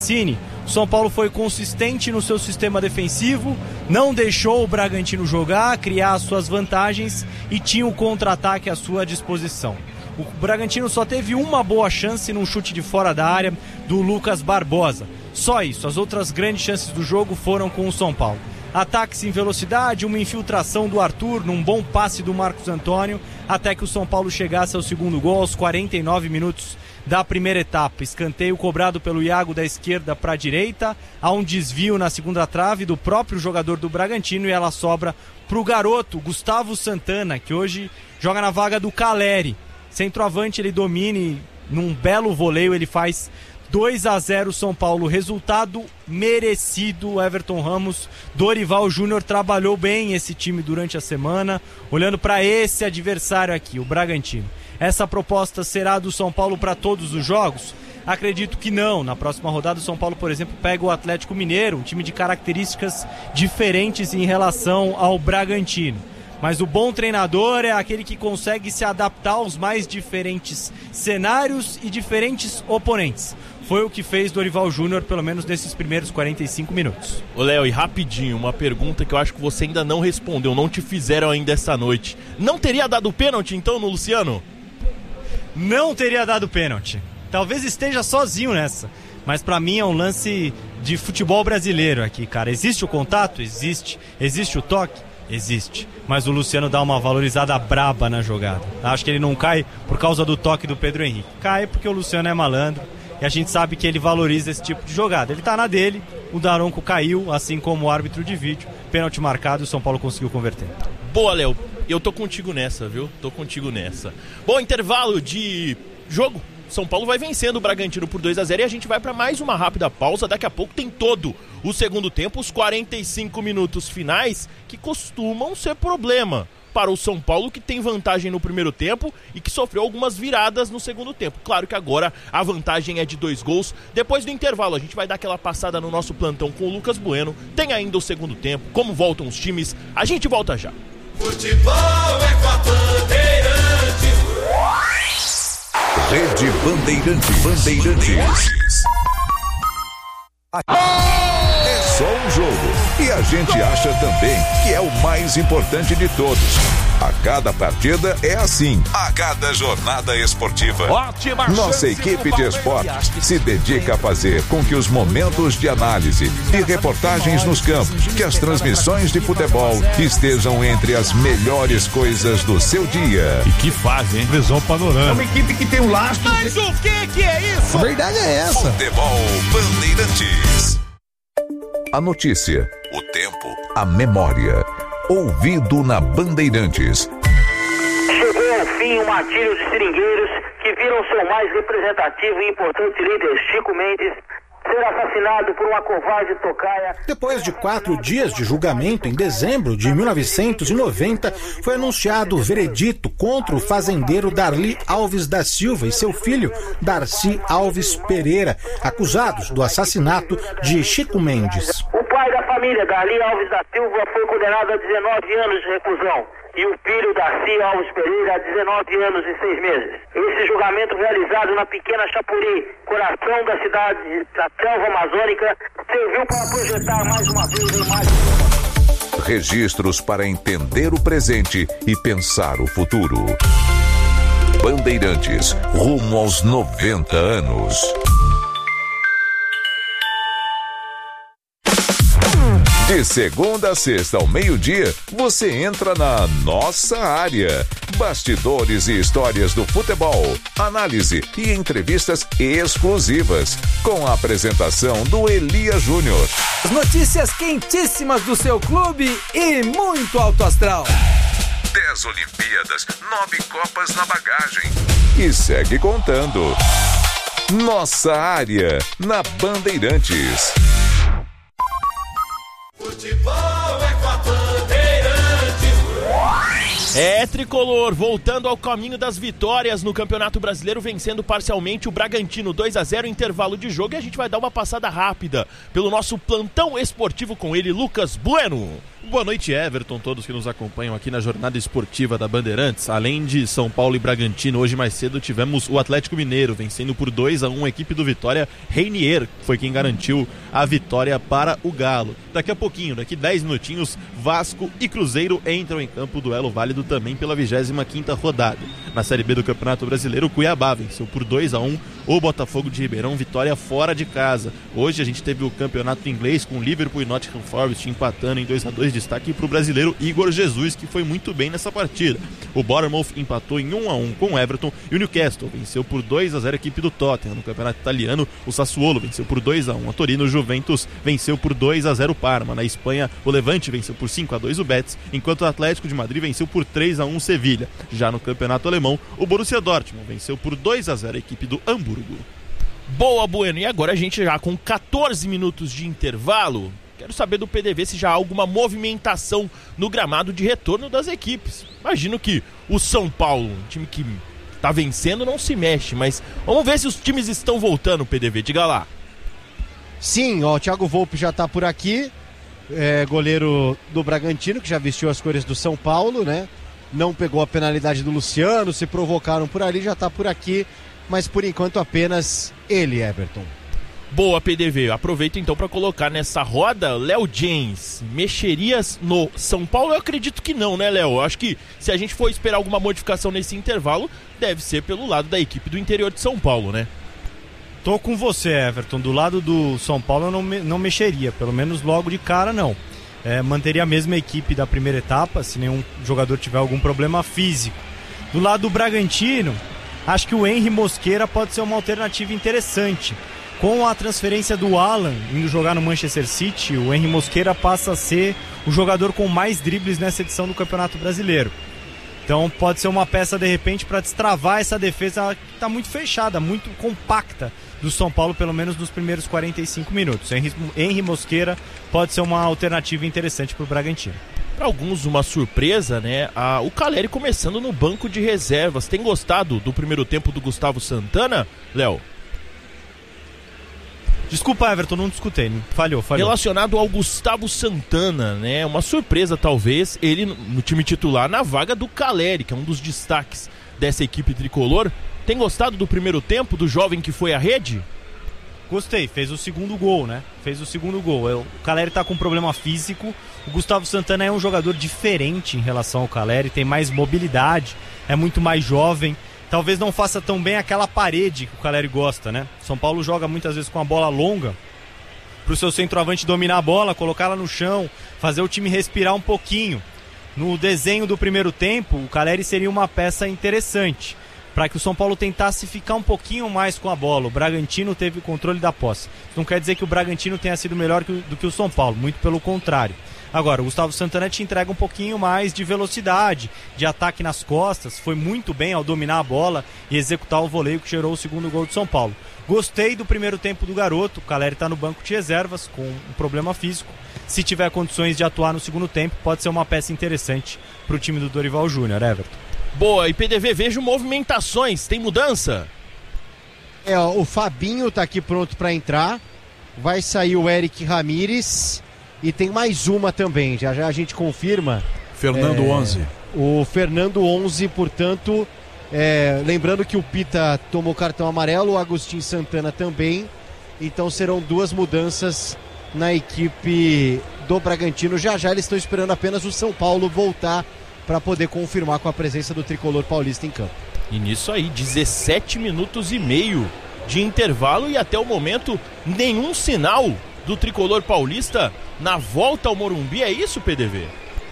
O São Paulo foi consistente no seu sistema defensivo, não deixou o Bragantino jogar, criar as suas vantagens e tinha o contra-ataque à sua disposição. O Bragantino só teve uma boa chance num chute de fora da área do Lucas Barbosa. Só isso, as outras grandes chances do jogo foram com o São Paulo. Ataques em velocidade, uma infiltração do Arthur, num bom passe do Marcos Antônio, até que o São Paulo chegasse ao segundo gol aos 49 minutos da primeira etapa. Escanteio cobrado pelo Iago da esquerda para a direita, há um desvio na segunda trave do próprio jogador do Bragantino e ela sobra para o garoto Gustavo Santana, que hoje joga na vaga do Caleri. Centroavante, ele domina e num belo voleio ele faz 2-0 São Paulo, resultado merecido. Everton Ramos, Dorival Júnior trabalhou bem esse time durante a semana, olhando para esse adversário aqui, o Bragantino. Essa proposta será do São Paulo para todos os jogos? Acredito que não. Na próxima rodada o São Paulo, por exemplo, pega o Atlético Mineiro, um time de características diferentes em relação ao Bragantino. Mas o bom treinador é aquele que consegue se adaptar aos mais diferentes cenários e diferentes oponentes. Foi o que fez Dorival Júnior, pelo menos nesses primeiros 45 minutos. Ô Léo, e rapidinho, uma pergunta que eu acho que você ainda não respondeu, não te fizeram ainda essa noite. Não teria dado pênalti então no Luciano? Não teria dado pênalti. Talvez esteja sozinho nessa. Mas pra mim é um lance de futebol brasileiro aqui, cara. Existe o contato? Existe. Existe o toque? Existe. Mas o Luciano dá uma valorizada braba na jogada. Acho que ele não cai por causa do toque do Pedro Henrique. Cai porque o Luciano é malandro e a gente sabe que ele valoriza esse tipo de jogada. Ele tá na dele, o Daronco caiu, assim como o árbitro de vídeo. Pênalti marcado e o São Paulo conseguiu converter. Boa, Léo. Eu tô contigo nessa, viu? Tô contigo nessa. Bom, intervalo de jogo. São Paulo vai vencendo o Bragantino por 2-0 e a gente vai para mais uma rápida pausa. Daqui a pouco tem todo o segundo tempo, os 45 minutos finais, que costumam ser problema para o São Paulo, que tem vantagem no primeiro tempo e que sofreu algumas viradas no segundo tempo. Claro que agora a vantagem é de 2 gols. Depois do intervalo, a gente vai dar aquela passada no nosso plantão com o Lucas Bueno. Tem ainda o segundo tempo, como voltam os times. A gente volta já. Futebol é com a Bandeirantes. Rede Bandeirantes. É só um jogo e a gente acha também que é o mais importante de todos. A cada partida é assim. A cada jornada esportiva, nossa equipe de esportes se dedica a fazer com que os momentos de análise e reportagens nos campos, que as transmissões de futebol estejam entre as melhores coisas do seu dia. E que fase, hein? Visão panorâmica. É uma equipe que tem um lastro. Mas o que é isso? A verdade é essa. Futebol Bandeirantes. A notícia, o tempo, a memória. Ouvido na Bandeirantes. Chegou ao fim o martírio de seringueiros que viram seu mais representativo e importante líder, Chico Mendes, ser assassinado por uma covarde tocaia. Depois de 4 dias de julgamento, em dezembro de 1990, foi anunciado o veredito contra o fazendeiro Darli Alves da Silva e seu filho, Darcy Alves Pereira, acusados do assassinato de Chico Mendes. O pai da família, Darli Alves da Silva, foi condenado a 19 anos de reclusão. E o filho, Darcy Alves Pereira, a 19 anos e 6 meses. Esse julgamento, realizado na pequena Chapuri, coração da cidade da selva amazônica, serviu para projetar mais uma vez a imagem. Registros para entender o presente e pensar o futuro. Bandeirantes, rumo aos 90 anos. De segunda a sexta ao meio-dia, você entra na nossa área. Bastidores e histórias do futebol, análise e entrevistas exclusivas, com a apresentação do Elias Júnior. As notícias quentíssimas do seu clube e muito alto astral. 10 Olimpíadas, 9 Copas na bagagem. E segue contando. Nossa área, na Bandeirantes. Futebol é com a Bandeirantes. É, tricolor, voltando ao caminho das vitórias no Campeonato Brasileiro, vencendo parcialmente o Bragantino 2-0, intervalo de jogo, e a gente vai dar uma passada rápida pelo nosso plantão esportivo com ele, Lucas Bueno. Boa noite, Everton, todos que nos acompanham aqui na jornada esportiva da Bandeirantes. Além de São Paulo e Bragantino, hoje mais cedo tivemos o Atlético Mineiro vencendo por 2-1 a equipe do Vitória. Reinier foi quem garantiu a vitória para o Galo. Daqui a pouquinho, daqui 10 minutinhos, Vasco e Cruzeiro entram em campo, duelo válido também pela 25ª rodada. Na Série B do Campeonato Brasileiro, o Cuiabá venceu por 2-1 o Botafogo de Ribeirão, vitória fora de casa. Hoje a gente teve o campeonato inglês com Liverpool e Nottingham Forest empatando em 2-2, destaque para o brasileiro Igor Jesus, que foi muito bem nessa partida. O Bournemouth empatou em 1-1 com o Everton e o Newcastle venceu por 2-0 a equipe do Tottenham. No campeonato italiano, o Sassuolo venceu por 2-1 a Torino, o Juventus venceu por 2-0 o Parma. Na Espanha, o Levante venceu por 5-2 o Betis, enquanto o Atlético de Madrid venceu por 3-1 o Sevilha. Já no campeonato alemão, o Borussia Dortmund venceu por 2-0 a equipe do Hamburgo. Boa, Bueno, e agora a gente já com 14 minutos de intervalo, quero saber do PDV se já há alguma movimentação no gramado de retorno das equipes. Imagino que o São Paulo, um time que tá vencendo, não se mexe, mas vamos ver se os times estão voltando, PDV, diga lá. Sim, ó, o Thiago Volpe já tá por aqui, goleiro do Bragantino, que já vestiu as cores do São Paulo, né? Não pegou a penalidade do Luciano, se provocaram por ali, já tá por aqui, mas por enquanto apenas ele, Everton. Boa, PDV. Aproveito então para colocar nessa roda Léo James. Mexerias no São Paulo? Eu acredito que não, né, Léo? Eu acho que se a gente for esperar alguma modificação nesse intervalo, deve ser pelo lado da equipe do interior de São Paulo, né? Tô com você, Everton. Do lado do São Paulo eu não mexeria, pelo menos logo de cara não. Manteria a mesma equipe da primeira etapa, se nenhum jogador tiver algum problema físico. Do lado do Bragantino, acho que o Henry Mosqueira pode ser uma alternativa interessante. Com a transferência do Alan indo jogar no Manchester City, o Henry Mosqueira passa a ser o jogador com mais dribles nessa edição do Campeonato Brasileiro. Então pode ser uma peça de repente para destravar essa defesa que está muito fechada, muito compacta do São Paulo, pelo menos nos primeiros 45 minutos. Henry Mosqueira pode ser uma alternativa interessante para o Bragantino. Para alguns uma surpresa, né? O Caleri começando no banco de reservas. Tem gostado do primeiro tempo do Gustavo Santana, Léo? Desculpa, Everton, não escutei. Falhou. Relacionado ao Gustavo Santana, né? Uma surpresa, talvez, ele no time titular na vaga do Caleri, que é um dos destaques dessa equipe tricolor. Tem gostado do primeiro tempo, do jovem que foi à rede? Gostei, fez o segundo gol, né? O Caleri tá com problema físico. O Gustavo Santana é um jogador diferente em relação ao Caleri, tem mais mobilidade, é muito mais jovem. Talvez não faça tão bem aquela parede que o Caleri gosta, né? São Paulo joga muitas vezes com a bola longa, pro seu centroavante dominar a bola, colocá-la no chão, fazer o time respirar um pouquinho. No desenho do primeiro tempo, o Caleri seria uma peça interessante, para que o São Paulo tentasse ficar um pouquinho mais com a bola. O Bragantino teve o controle da posse. Isso não quer dizer que o Bragantino tenha sido melhor do que o São Paulo, muito pelo contrário. Agora, o Gustavo Santana te entrega um pouquinho mais de velocidade, de ataque nas costas, foi muito bem ao dominar a bola e executar o voleio que gerou o segundo gol do São Paulo. Gostei do primeiro tempo do garoto, o Caleri está no banco de reservas com um problema físico. Se tiver condições de atuar no segundo tempo, pode ser uma peça interessante para o time do Dorival Júnior, Everton. Boa, e PDV, vejo movimentações, tem mudança? O Fabinho tá aqui pronto para entrar, vai sair o Eric Ramírez e tem mais uma também, já a gente confirma. Fernando 11. O Fernando 11, portanto, lembrando que o Pita tomou cartão amarelo, o Agostinho Santana também, então serão duas mudanças na equipe do Bragantino. Já eles estão esperando apenas o São Paulo voltar para poder confirmar com a presença do tricolor paulista em campo. E nisso aí, 17 minutos e meio de intervalo e até o momento nenhum sinal do tricolor paulista na volta ao Morumbi, é isso, PDV?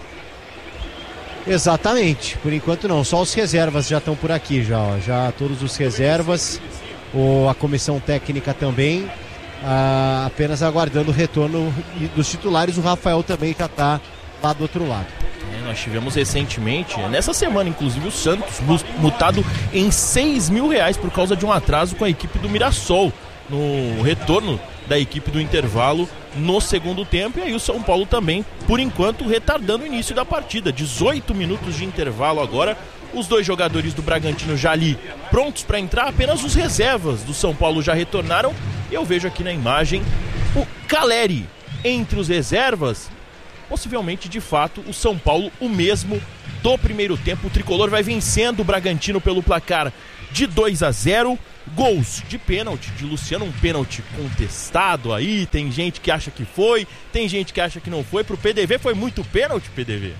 Exatamente, por enquanto não, só os reservas já estão por aqui, já todos os reservas, a comissão técnica também, apenas aguardando o retorno dos titulares. O Rafael também já está lá do outro lado. Nós tivemos recentemente, nessa semana inclusive, o Santos multado em R$6.000 por causa de um atraso com a equipe do Mirassol no retorno da equipe do intervalo no segundo tempo. E aí o São Paulo também, por enquanto, retardando o início da partida. 18 minutos de intervalo agora, os dois jogadores do Bragantino já ali prontos para entrar, apenas os reservas do São Paulo já retornaram. E eu vejo aqui na imagem o Caleri entre os reservas. possivelmente, de fato, o São Paulo o mesmo do primeiro tempo. O Tricolor vai vencendo o Bragantino pelo placar de 2-0. Gols de pênalti, de Luciano, um pênalti contestado aí, tem gente que acha que foi, tem gente que acha que não foi. Pro PDV foi muito pênalti, PDV?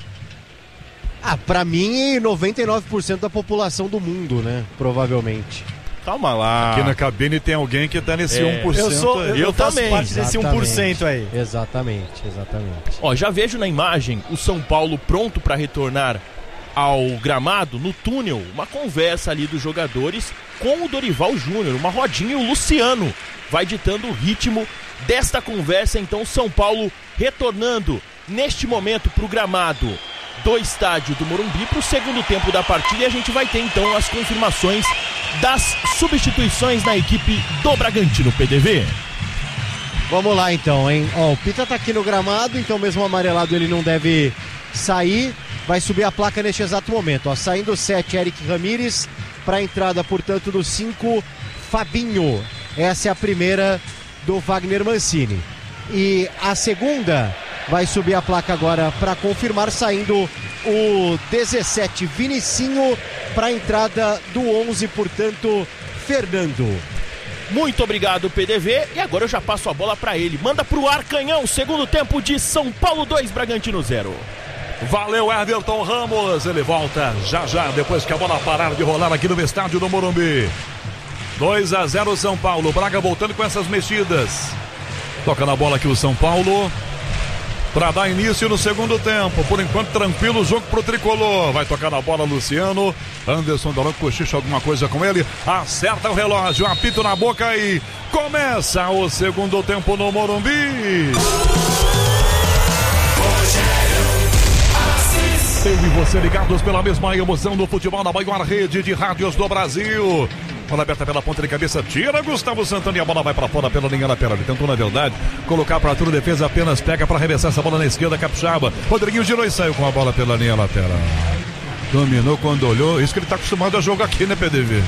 Pra mim, 99% da população do mundo, né? Provavelmente. Calma lá. Aqui na cabine tem alguém que tá nesse 1%. Eu faço também. parte desse 1% aí. Exatamente. Ó, já vejo na imagem o São Paulo pronto para retornar ao gramado, no túnel, uma conversa ali dos jogadores com o Dorival Júnior, uma rodinha, e o Luciano vai ditando o ritmo desta conversa. Então, São Paulo retornando neste momento para o gramado do estádio do Morumbi para o segundo tempo da partida, e a gente vai ter então as confirmações das substituições na equipe do Bragantino, PDV. Vamos lá então, hein? Ó, o Pita tá aqui no gramado, então mesmo amarelado ele não deve sair. Vai subir a placa neste exato momento. Ó, saindo o 7, Eric Ramírez, para a entrada, portanto, do 5, Fabinho. Essa é a primeira do Wagner Mancini. E a segunda vai subir a placa agora para confirmar, saindo o 17, Vinicinho, para a entrada do 11, portanto, Fernando. Muito obrigado, PDV. E agora eu já passo a bola para ele. Manda pro Arcanhão, segundo tempo de São Paulo 2, Bragantino 0. Valeu, Everton Ramos. Ele volta já, depois que a bola parar de rolar aqui no estádio do Morumbi. 2-0 São Paulo. Braga voltando com essas mexidas. Toca na bola aqui o São Paulo para dar início no segundo tempo. Por enquanto, tranquilo o jogo pro Tricolor. Vai tocar na bola Luciano. Anderson Daronco cochicha alguma coisa com ele. Acerta o relógio, apito na boca e começa o segundo tempo no Morumbi. Eu e você ligados pela mesma emoção do futebol na maior rede de rádios do Brasil. Bola aberta pela ponta de cabeça, tira Gustavo Santana e a bola vai para fora pela linha lateral. Ele tentou, na verdade, colocar para a tua defesa, apenas pega para arremessar essa bola na esquerda, Capixaba. Rodriguinho girou e saiu com a bola pela linha lateral. Dominou quando olhou, isso que ele está acostumado a jogar aqui, né, PDV?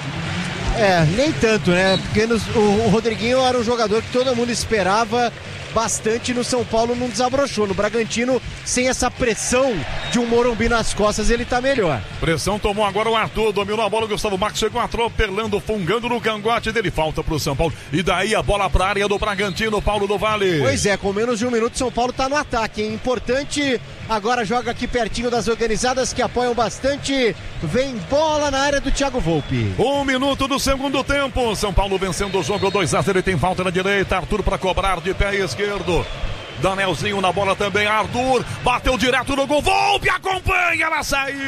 Nem tanto, né? Porque o Rodriguinho era um jogador que todo mundo esperava bastante no São Paulo, não desabrochou. No Bragantino, sem essa pressão de um Morumbi nas costas, ele tá melhor. Pressão tomou agora o Arthur, dominou a bola, o Gustavo Marques chegou atropelando, fungando no cangote dele, falta pro São Paulo, e daí a bola pra área do Bragantino, Paulo do Vale. Pois é, com menos de um minuto, São Paulo tá no ataque, hein? Importante, agora joga aqui pertinho das organizadas que apoiam bastante, vem bola na área do Thiago Volpi. 1 minuto do segundo tempo, São Paulo vencendo o jogo 2-0, ele tem falta na direita, Arthur pra cobrar de pé esquerdo. Danielzinho na bola também, Arthur bateu direto no gol, Volpi acompanha, ela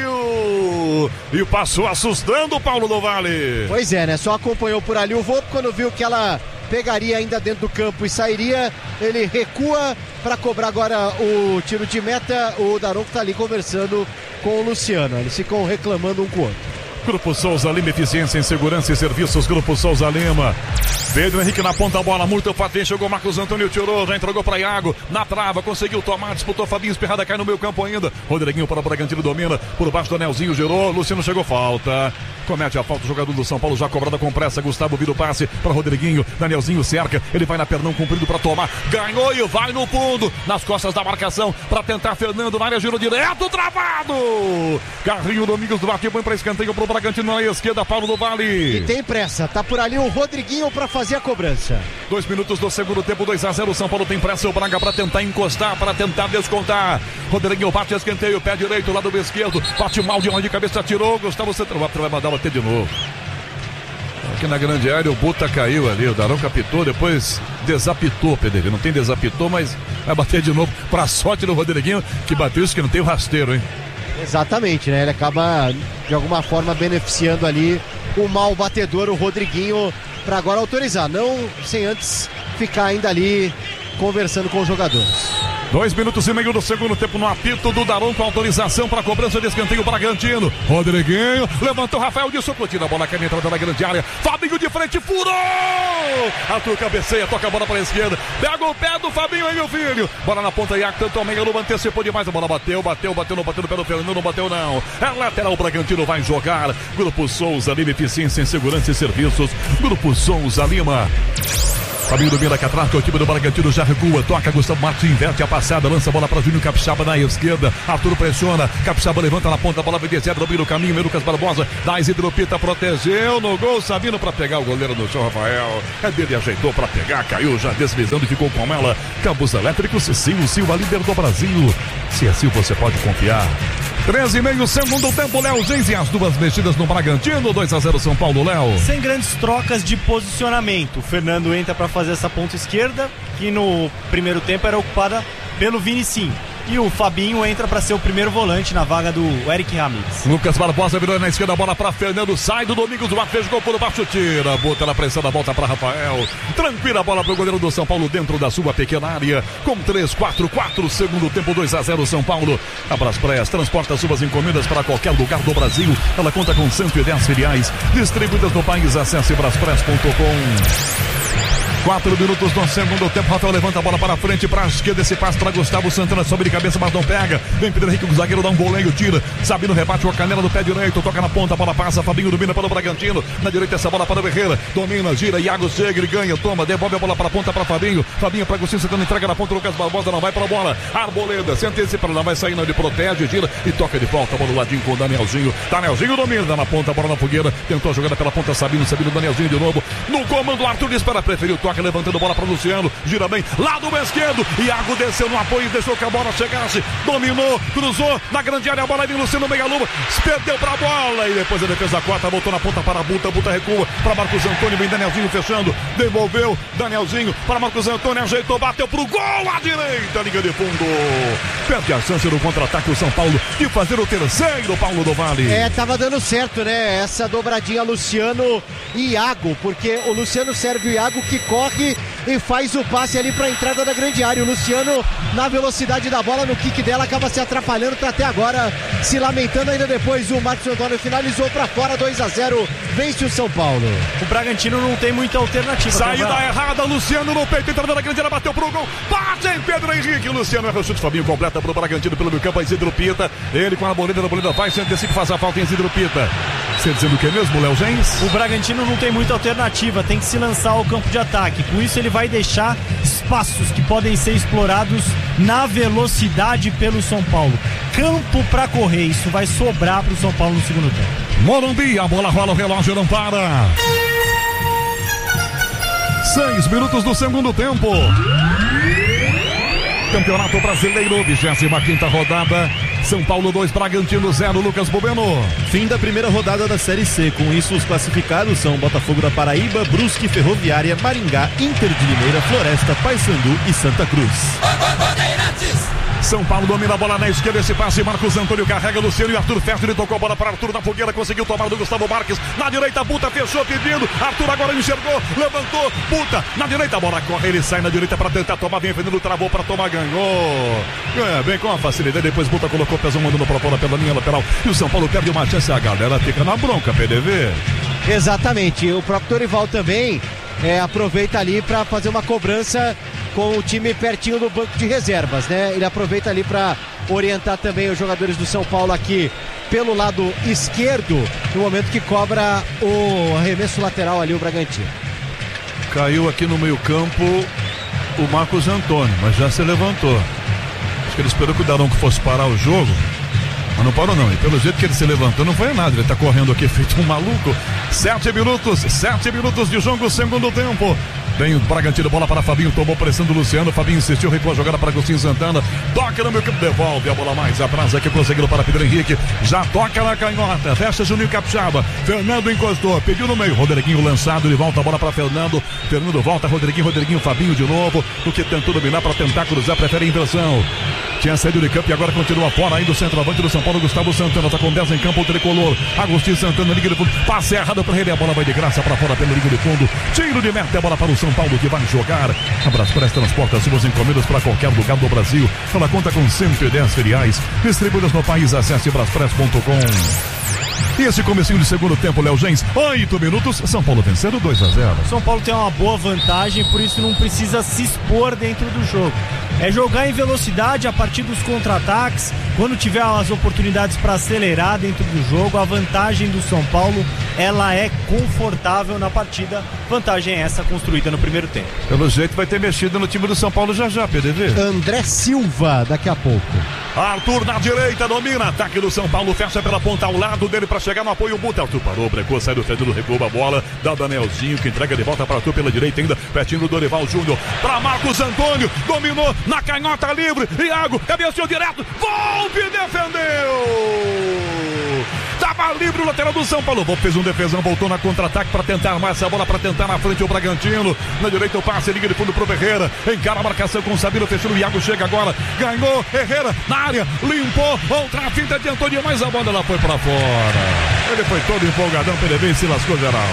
saiu e passou assustando o Paulo do Vale. Pois é, né, só acompanhou por ali o Volpi, quando viu que ela pegaria ainda dentro do campo e sairia, ele recua para cobrar agora o tiro de meta. O Daronco tá ali conversando com o Luciano, eles ficam reclamando um com o outro. Grupo Souza Lima, eficiência em segurança e serviços. Grupo Souza Lima. Pedro Henrique na ponta da bola, muito patente, chegou Marcos Antônio, tirou, já entregou para Iago, na trava, conseguiu tomar, disputou Fabinho, espirrada, cai no meio campo ainda, Rodriguinho para o Bragantino, domina, por baixo do Anelzinho, girou, Luciano chegou, falta, comete a falta, o jogador do São Paulo, já cobrada com pressa, Gustavo vira o passe para Rodriguinho, Danielzinho cerca, ele vai na pernão comprido para tomar, ganhou e vai no fundo, nas costas da marcação, para tentar Fernando, na área, girou direto, travado, Carrinho Domingos do Bate, põe para escanteio para o Bragantino na esquerda, Paulo do Vale. E tem pressa, tá por ali o Rodriguinho para fazer a cobrança. 2 minutos do segundo tempo, 2-0, o São Paulo tem pressa, o Braga para tentar encostar, para tentar descontar. Rodriguinho bate, escanteio, pé direito, lado esquerdo, bate mal de onde de cabeça, tirou, Gustavo Santana vai mandar bater de novo. Aqui na grande área o Buta caiu ali, o Daronco apitou, depois desapitou, PDV, não tem desapitou, mas vai bater de novo, pra sorte do Rodriguinho, que bateu isso que não tem o rasteiro, hein? Exatamente, né? Ele acaba de alguma forma beneficiando ali o mal batedor, o Rodriguinho, para agora autorizar, não sem antes ficar ainda ali conversando com os jogadores. 2 minutos e meio do segundo tempo no apito do Daronco, autorização para cobrança de escanteio Bragantino. Rodriguinho levantou, Rafael de Socotina, a bola cai na entrada da grande área, Fabinho de frente, furou! Arthur cabeceia, toca a bola para a esquerda, pega o pé do Fabinho aí, meu filho, bola na ponta, Iac, tanto meio, não antecipou demais, a bola bateu no pé do Fernando, não bateu não, é lateral, o Bragantino vai jogar, Grupo Souza Lima, eficiência em segurança e serviços, Grupo Souza Lima. Fabinho domina que atrás, o time do Bragantino já recua, toca, Gustavo Martins inverte a passada, lança a bola para Júnior Capixaba na esquerda, Arthur pressiona, Capixaba levanta na ponta, a bola vai descer, domina o caminho, Lucas Barbosa, dá Isidro Pita, protegeu no gol, Sabino para pegar o goleiro no chão, Rafael, é dele, ajeitou para pegar, caiu já deslizando e ficou com ela. Campos Elétricos, Silva, líder do Brasil, se é Silva você pode confiar. 13,5 segundo tempo, Léo Gens e as duas mexidas no Bragantino, 2-0 São Paulo, Léo. Sem grandes trocas de posicionamento, o Fernando entra para fazer essa ponta esquerda, que no primeiro tempo era ocupada pelo Vinicinho. E o Fabinho entra para ser o primeiro volante na vaga do Eric Ramírez. Lucas Barbosa virou na esquerda, a bola para Fernando, sai do Domingos, o fez gol por baixo, tira, bota na pressão, a volta para Rafael, tranquila a bola para o goleiro do São Paulo dentro da sua pequena área, com 3-4 segundo tempo, 2-0 São Paulo. A Braspress transporta suas encomendas para qualquer lugar do Brasil, ela conta com 110 filiais distribuídas no país. Acesse braspress.com. 4 minutos no segundo tempo, Rafael levanta a bola para frente, para a esquerda, esse passe para Gustavo Santana, sobe de cabeça, mas não pega, vem Pedro Henrique, o zagueiro dá um voleio, tira, Sabino rebate com a canela do pé direito, toca na ponta, a bola passa, Fabinho domina para o Bragantino, na direita essa bola para o Herrera, domina, gira, Iago chega, ele ganha, toma, devolve a bola para a ponta para Fabinho para Agostinho Santana, entrega na ponta, Lucas Barbosa não vai para a bola, Arboleda, se antecipa, não vai saindo, ele protege, gira e toca de volta, a bola do ladinho com o Danielzinho domina na ponta, a bola na fogueira, tentou a jogada pela ponta, Sabino, Danielzinho de novo, no comando, Arthur dispara, preferiu, toca, levantando a bola para Luciano, gira bem, lado esquerdo, Iago desceu no apoio, deixou que a bola chegasse, dominou, cruzou, na grande área, a bola vem Luciano, meia-lua, perdeu pra bola, e depois a defesa quarta, voltou na ponta para a Buta recua, para Marcos Antônio, vem Danielzinho fechando, devolveu, Danielzinho, para Marcos Antônio, ajeitou, bateu pro gol, à direita, linha de fundo, perde a chance no contra-ataque o São Paulo, de fazer o terceiro, Paulo do Vale. Tava dando certo, né, essa dobradinha Luciano e Iago, porque o Luciano serve o Iago que corre e faz o passe ali para a entrada da grande área. O Luciano, na velocidade da bola, no kick dela, acaba se atrapalhando, tá até agora se lamentando. Ainda depois o Marcos Antônio finalizou para fora, 2-0, vence o São Paulo. O Bragantino não tem muita alternativa. Saída errada, Luciano no peito, entrada na grande área, bateu pro gol, bate em Pedro Henrique, Luciano erra o chute, Fabinho completa pro Bragantino pelo meio campo, Isidro Pita, ele com a boleta vai, se antecipa, faz a falta em Isidro Pita. Você dizendo o que mesmo, Léo Gens? O Bragantino não tem muita alternativa, tem que se lançar ao campo de ataque, com isso ele vai deixar espaços que podem ser explorados na velocidade pelo São Paulo. Campo para correr, isso vai sobrar pro São Paulo no segundo tempo. Morumbi, a bola rola, o relógio não para. 6 minutos do segundo tempo. Campeonato Brasileiro, 25ª rodada. São Paulo 2, Bragantino 0, Lucas Bobeno. Fim da primeira rodada da Série C. Com isso, os classificados são Botafogo da Paraíba, Brusque, Ferroviária, Maringá, Inter de Limeira, Floresta, Paysandu e Santa Cruz. São Paulo domina a bola na esquerda, esse passe, Marcos Antônio carrega, Luciano e Arthur fecha, ele tocou a bola para Arthur na fogueira, conseguiu tomar do Gustavo Marques, na direita, Buta fechou pedindo, Arthur agora enxergou, levantou, Buta, na direita, a bola corre, ele sai na direita para tentar tomar, vem Fernando, travou para tomar, ganhou, bem com a facilidade, depois Buta colocou o pezão, mandando para fora pela linha lateral, e o São Paulo perde uma chance, a galera fica na bronca, PDV. Exatamente, o próprio Dorival também aproveita ali para fazer uma cobrança com o time pertinho do banco de reservas, né? Ele aproveita ali para orientar também os jogadores do São Paulo aqui pelo lado esquerdo, no momento que cobra o arremesso lateral ali o Bragantino. Caiu aqui no meio-campo o Marcos Antônio, mas já se levantou. Acho que ele esperou que o Daronco fosse parar o jogo, mas não parou não, e pelo jeito que ele se levantou não foi nada, ele tá correndo aqui feito um maluco. 7 minutos de jogo, segundo tempo. Vem o Bragantino, bola para Fabinho, tomou pressão do Luciano, Fabinho insistiu, recuou a jogada para Agostinho Santana, toca no meio campo, devolve a bola mais atrás aqui, conseguiu para Pedro Henrique, já toca na canhota, fecha Juninho Capixaba, Fernando encostou, pediu no meio, Rodriguinho lançado, ele volta a bola para Fernando volta, Rodriguinho, Fabinho de novo, o que tentou dominar para tentar cruzar, prefere a inversão. Tinha saído de campo e agora continua fora ainda o centroavante do São Paulo, Gustavo Santana, tá com 10 em campo, o tricolor, Agostinho Santana, liga de fundo, passe errado para ele, a bola vai de graça para fora pela liga de fundo, tiro de meta, a bola para o São Paulo que vai jogar. A Braspress transporta suas encomendas para qualquer lugar do Brasil. Ela conta com 110 filiais distribuídas no país. Acesse braspress.com. E esse comecinho de segundo tempo, Léo Gens, 8 minutos, São Paulo vencendo 2-0. São Paulo tem uma boa vantagem, por isso não precisa se expor dentro do jogo. É jogar em velocidade a partir dos contra-ataques, quando tiver as oportunidades para acelerar dentro do jogo. A vantagem do São Paulo, ela é confortável na partida. Vantagem é essa construída no primeiro tempo. Pelo jeito vai ter mexido no time do São Paulo já, PDV. André Silva, daqui a pouco. Arthur na direita, domina, ataque do São Paulo, fecha pela ponta ao lado dele para chegar no apoio. O Buta, Arthur parou, brecou, sai do Fedelo, recua a bola, dá o Danielzinho que entrega de volta para Arthur pela direita ainda, pertinho do Dorival Júnior, para Marcos Antônio, dominou na canhota livre, Iago, cabeceou direto, Volpe defendeu! Tava livre o lateral do São Paulo. Volpe fez um defesão, voltou na contra-ataque para tentar armar essa bola, para tentar na frente o Bragantino. Na direita o passe, liga de fundo pro Herrera. Encara a marcação com o Sabino, fechando o Iago, chega agora. Ganhou, Herrera na área, limpou. Outra finta, adiantou demais a bola, ela foi para fora. Ele foi todo empolgadão, PDV e se lascou geral.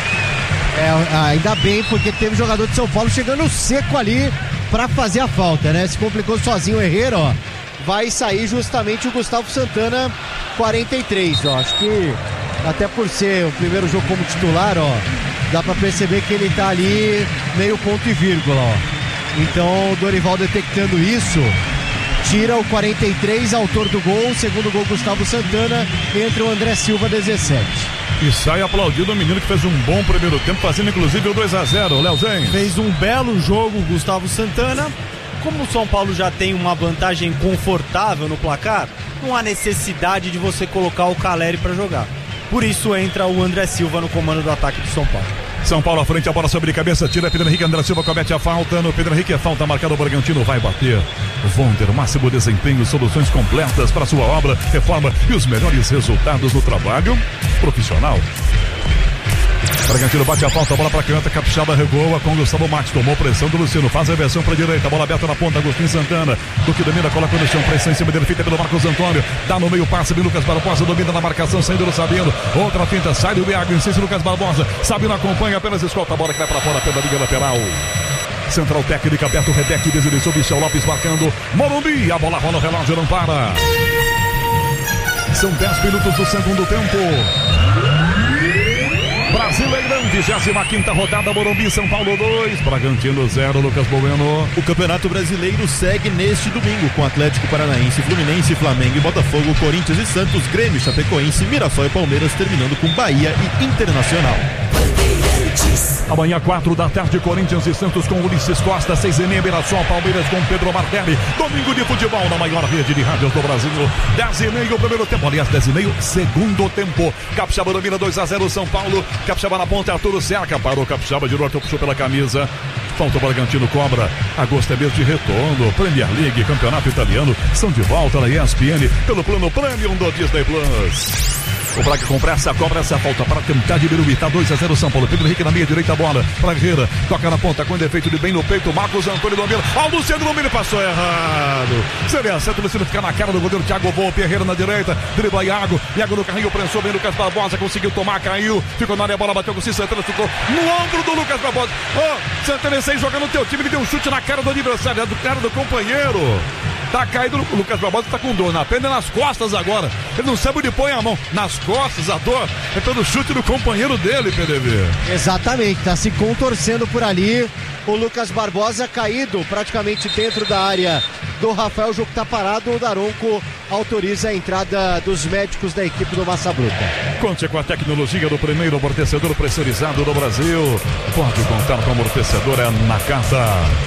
Ainda bem, porque teve jogador de São Paulo chegando seco ali para fazer a falta, né? Se complicou sozinho o Herrera, ó. Vai sair justamente o Gustavo Santana, 43, ó. Acho que até por ser o primeiro jogo como titular, ó, dá pra perceber que ele tá ali meio ponto e vírgula, ó. Então o Dorival detectando isso, tira o 43, autor do gol, segundo gol Gustavo Santana, entra o André Silva, 17. E sai aplaudido o menino que fez um bom primeiro tempo, fazendo inclusive o 2-0, Léo Zen. Fez um belo jogo o Gustavo Santana. Como o São Paulo já tem uma vantagem confortável no placar, não há necessidade de você colocar o Caleri para jogar. Por isso entra o André Silva no comando do ataque do São Paulo. São Paulo à frente, a bola sobre cabeça, tira Pedro Henrique, André Silva comete a falta. No Pedro Henrique, a falta marcada, o Bragantino vai bater. Vonder, máximo desempenho, soluções completas para sua obra, reforma e os melhores resultados no trabalho profissional. Bragantino bate a falta, a bola para canhota, Capixaba revoa com Gustavo Max, tomou pressão do Luciano, faz a reversão para a direita, bola aberta na ponta, Agostinho Santana, do que domina, coloca no chão, pressão em cima dele, feita pelo Marcos Antônio, dá no meio passe, Lucas Barbosa domina na marcação, saindo do Sabino, outra finta, sai do Iago, insiste Lucas Barbosa, Sabino acompanha, apenas escolta a bola que vai para fora pela linha lateral. Central técnica, Beto Rebeck, deslizou, Michel Lopes marcando, Morumbi, a bola rola, o relógio não para. São 10 minutos do segundo tempo. Brasileirão, 25ª rodada, Morumbi, São Paulo 2, Bragantino 0, Lucas Bueno. O Campeonato Brasileiro segue neste domingo com Atlético Paranaense, Fluminense, Flamengo e Botafogo, Corinthians e Santos, Grêmio, Chapecoense, Mirassol e Palmeiras, terminando com Bahia e Internacional. Amanhã, 4 da tarde, Corinthians e Santos com Ulisses Costa, 6h30, Mirassol, Palmeiras com Pedro Martelli. Domingo de futebol na maior rede de rádios do Brasil. 10h30 o primeiro tempo, aliás, 10h30 segundo tempo. Capixaba domina 2-0 São Paulo. Capixaba na ponta, Arturo cerca, parou Capixaba, girou, Arthur puxou pela camisa. Falta o Bragantino, cobra. Agosto é mês de retorno. Premier League, Campeonato Italiano, são de volta na ESPN pelo plano Premium do Disney Plus. O Braga com pressa, cobra essa falta para tentar diminuir. Tá 2-0 São Paulo. Pedro Henrique na meia direita, a bola para Herrera. Toca na ponta com defeito de bem no peito. Marcos Antônio domina. Ó, o Luciano domina, passou errado. Seria certo, o Luciano fica na cara do goleiro Thiago Volpe. Herrera na direita, dribla Iago. Iago no carrinho, prensou bem Lucas Barbosa. Conseguiu tomar, caiu. Ficou na área, a bola bateu com o Santana. Ficou no ombro do Lucas Barbosa. Ó, Santana sai jogando no teu time. Ele deu um chute na cara do adversário, do cara do companheiro. Tá caído, o Lucas Barbosa tá com dor na perna e nas costas agora. Ele não sabe onde põe a mão. Nas costas, a dor é pelo chute do companheiro dele, PDV. Exatamente, tá se contorcendo por ali. O Lucas Barbosa caído praticamente dentro da área do Rafael. O jogo tá parado, o Daronco autoriza a entrada dos médicos da equipe do Massa Bruta. Conte com a tecnologia do primeiro amortecedor pressurizado do Brasil. Pode contar com o amortecedor Nakata.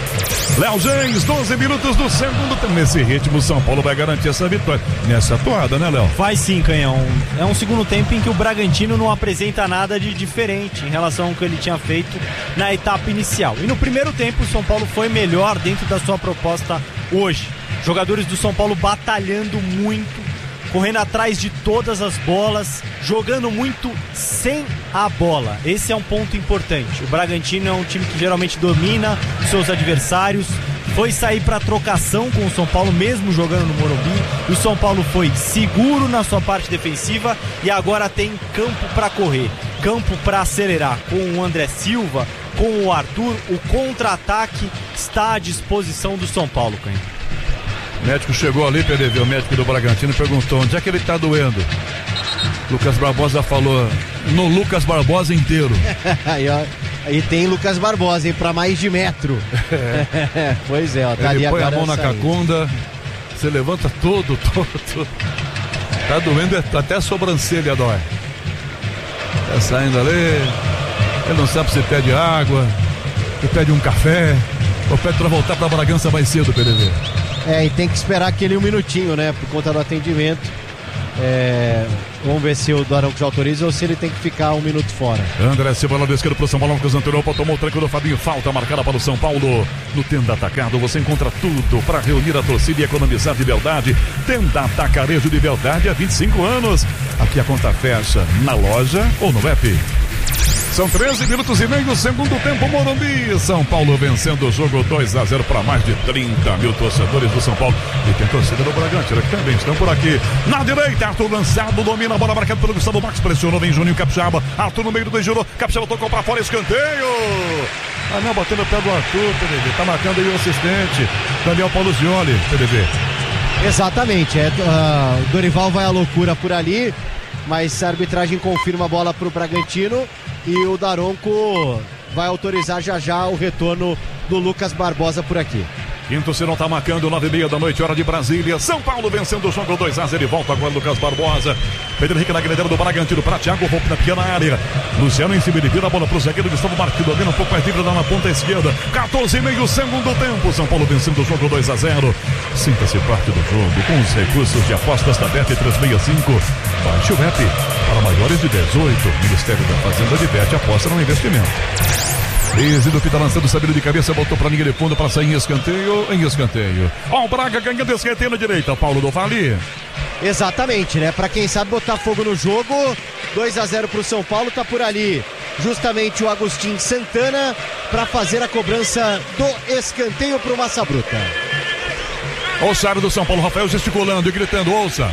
Léo Gens, 12 minutos do segundo tempo. Nesse ritmo, São Paulo vai garantir essa vitória. Nessa toada, né, Léo? Vai sim, Canhão. É um segundo tempo em que o Bragantino não apresenta nada de diferente em relação ao que ele tinha feito na etapa inicial. E no primeiro tempo, o São Paulo foi melhor dentro da sua proposta hoje. Jogadores do São Paulo batalhando muito, correndo atrás de todas as bolas, jogando muito sem a bola. Esse é um ponto importante. O Bragantino é um time que geralmente domina os seus adversários, foi sair para trocação com o São Paulo, mesmo jogando no Morumbi. O São Paulo foi seguro na sua parte defensiva e agora tem campo para correr, campo para acelerar. Com o André Silva, com o Arthur, o contra-ataque está à disposição do São Paulo, Canho. O médico chegou ali, PDV, o médico do Bragantino, perguntou onde é que ele tá doendo. Lucas Barbosa falou no Lucas Barbosa inteiro. Aí tem Lucas Barbosa, hein, pra mais de metro. Pois é, ó, tá ele ali põe agora a mão na cacunda, você levanta todo. Tá doendo até a sobrancelha, dói. Tá saindo ali, ele não sabe se pede água, se pede um café, ou pede pra voltar pra Bragança mais cedo, PDV. E tem que esperar aquele 1 minutinho, né, por conta do atendimento. Vamos ver se o Daronco já autoriza ou se ele tem que ficar 1 minuto fora. André Silva, lado esquerdo pro São Paulo, Marcos Antônio tomou o tranco do Fabinho, falta marcada para o São Paulo. No Tenda Atacado você encontra tudo para reunir a torcida e economizar de verdade. Tenda Atacarejo de verdade há 25 anos. Aqui a conta fecha na loja ou no app. São 13 minutos e meio, segundo tempo, Morumbi. São Paulo vencendo o jogo 2-0 para mais de 30 mil torcedores do São Paulo. E tem torcida do Bragantino que também estão por aqui. Na direita, Arthur lançado, domina a bola marcada pelo Gustavo Max, pressionou, vem Juninho Capixaba. Arthur no meio do girou, Capixaba tocou para fora, escanteio. Não, batendo o pé do Arthur, PDV. Tá marcando aí o assistente, Daniel Paulo Zioli, PDV. Exatamente, o Dorival vai à loucura por ali, mas a arbitragem confirma a bola pro Bragantino. E o Daronco vai autorizar já o retorno do Lucas Barbosa por aqui. Quinto Sinal tá marcando 9h30 da noite, hora de Brasília. São Paulo vencendo o jogo 2-0. Ele volta agora, Lucas Barbosa. Pedro Henrique na grandeira do Bragantino para Thiago Volpe na pequena área. Luciano em cima, ele vira a bola pro zagueiro Gustavo Marques, domina um pouco mais livre lá na ponta esquerda. 14,5 segundo tempo. São Paulo vencendo o jogo 2-0. Sinta-se parte do jogo com os recursos de apostas da Bet 365. Baixe o app para maiores de 18. Ministério da Fazenda de Bet, aposta no investimento. Desde do Pita lançando o sabido de cabeça, botou pra linha de fundo para sair em escanteio. Ó, o Braga ganhando escanteio na direita, Paulo do Vale. Exatamente, né? Pra quem sabe botar fogo no jogo, 2-0 pro São Paulo, tá por ali justamente o Agustin Santana pra fazer a cobrança do escanteio pro Massa Bruta. Ouça do São Paulo, Rafael gesticulando e gritando, ouça.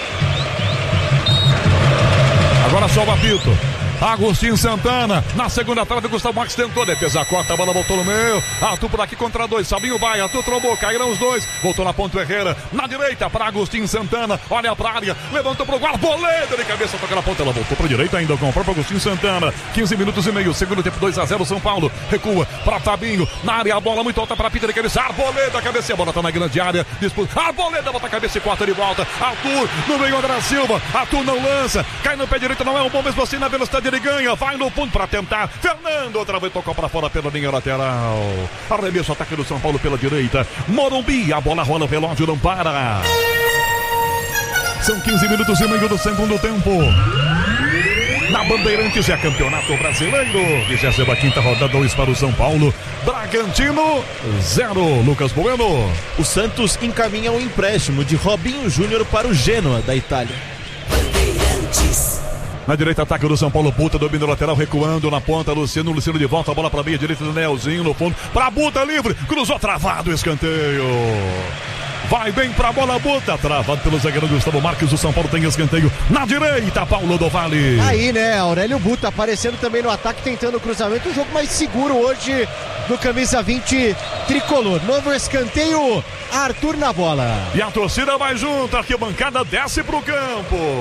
Agora só o apito. Agostinho Santana, na segunda trave, Gustavo Max tentou, defesa corta, a bola voltou no meio, Arthur por aqui contra dois, Sabinho vai, Arthur trombou, caíram os dois, voltou na ponta Herrera, na direita para Agostinho Santana, olha pra área, levantou pro gol, Arboleda de cabeça, toca na ponta, ela voltou pra direita ainda com o próprio Agostinho Santana, 15 minutos e meio, segundo tempo, 2-0 São Paulo, recua para Fabinho, na área, a bola muito alta para Pita de cabeça, Arboleda, cabeça, a bola tá na grande área, disputa, Arboleda bota a cabeça e quarta de volta, Arthur, no meio André Silva, Arthur não lança, cai no pé direito, não é um bom mesmo assim, na velocidade ele ganha, vai no fundo para tentar, Fernando outra vez tocou para fora pela linha lateral, arremesso, ataque do São Paulo pela direita, Morumbi, a bola rola, o relógio não para, são 15 minutos e meio do segundo tempo. Na Bandeirantes é campeonato brasileiro, 25ª rodada, 2 para o São Paulo, Bragantino 0, Lucas Bueno. O Santos encaminha um empréstimo de Robinho Júnior para o Genoa da Itália. Bandeirantes. Na direita, ataque do São Paulo, Buta, domina o lateral, recuando na ponta, Luciano de volta, a bola para a meia direita do Nelzinho, no fundo, para Buta, livre, cruzou, travado, escanteio. Vai bem pra bola, Buta, travado pelo zagueiro Gustavo Marques, o São Paulo tem escanteio na direita, Paulo do Vale. Aí, né, Aurélio Buta aparecendo também no ataque, tentando o cruzamento, um jogo mais seguro hoje do camisa 20 tricolor. Novo escanteio, Arthur na bola. E a torcida vai junto, a arquibancada desce pro campo.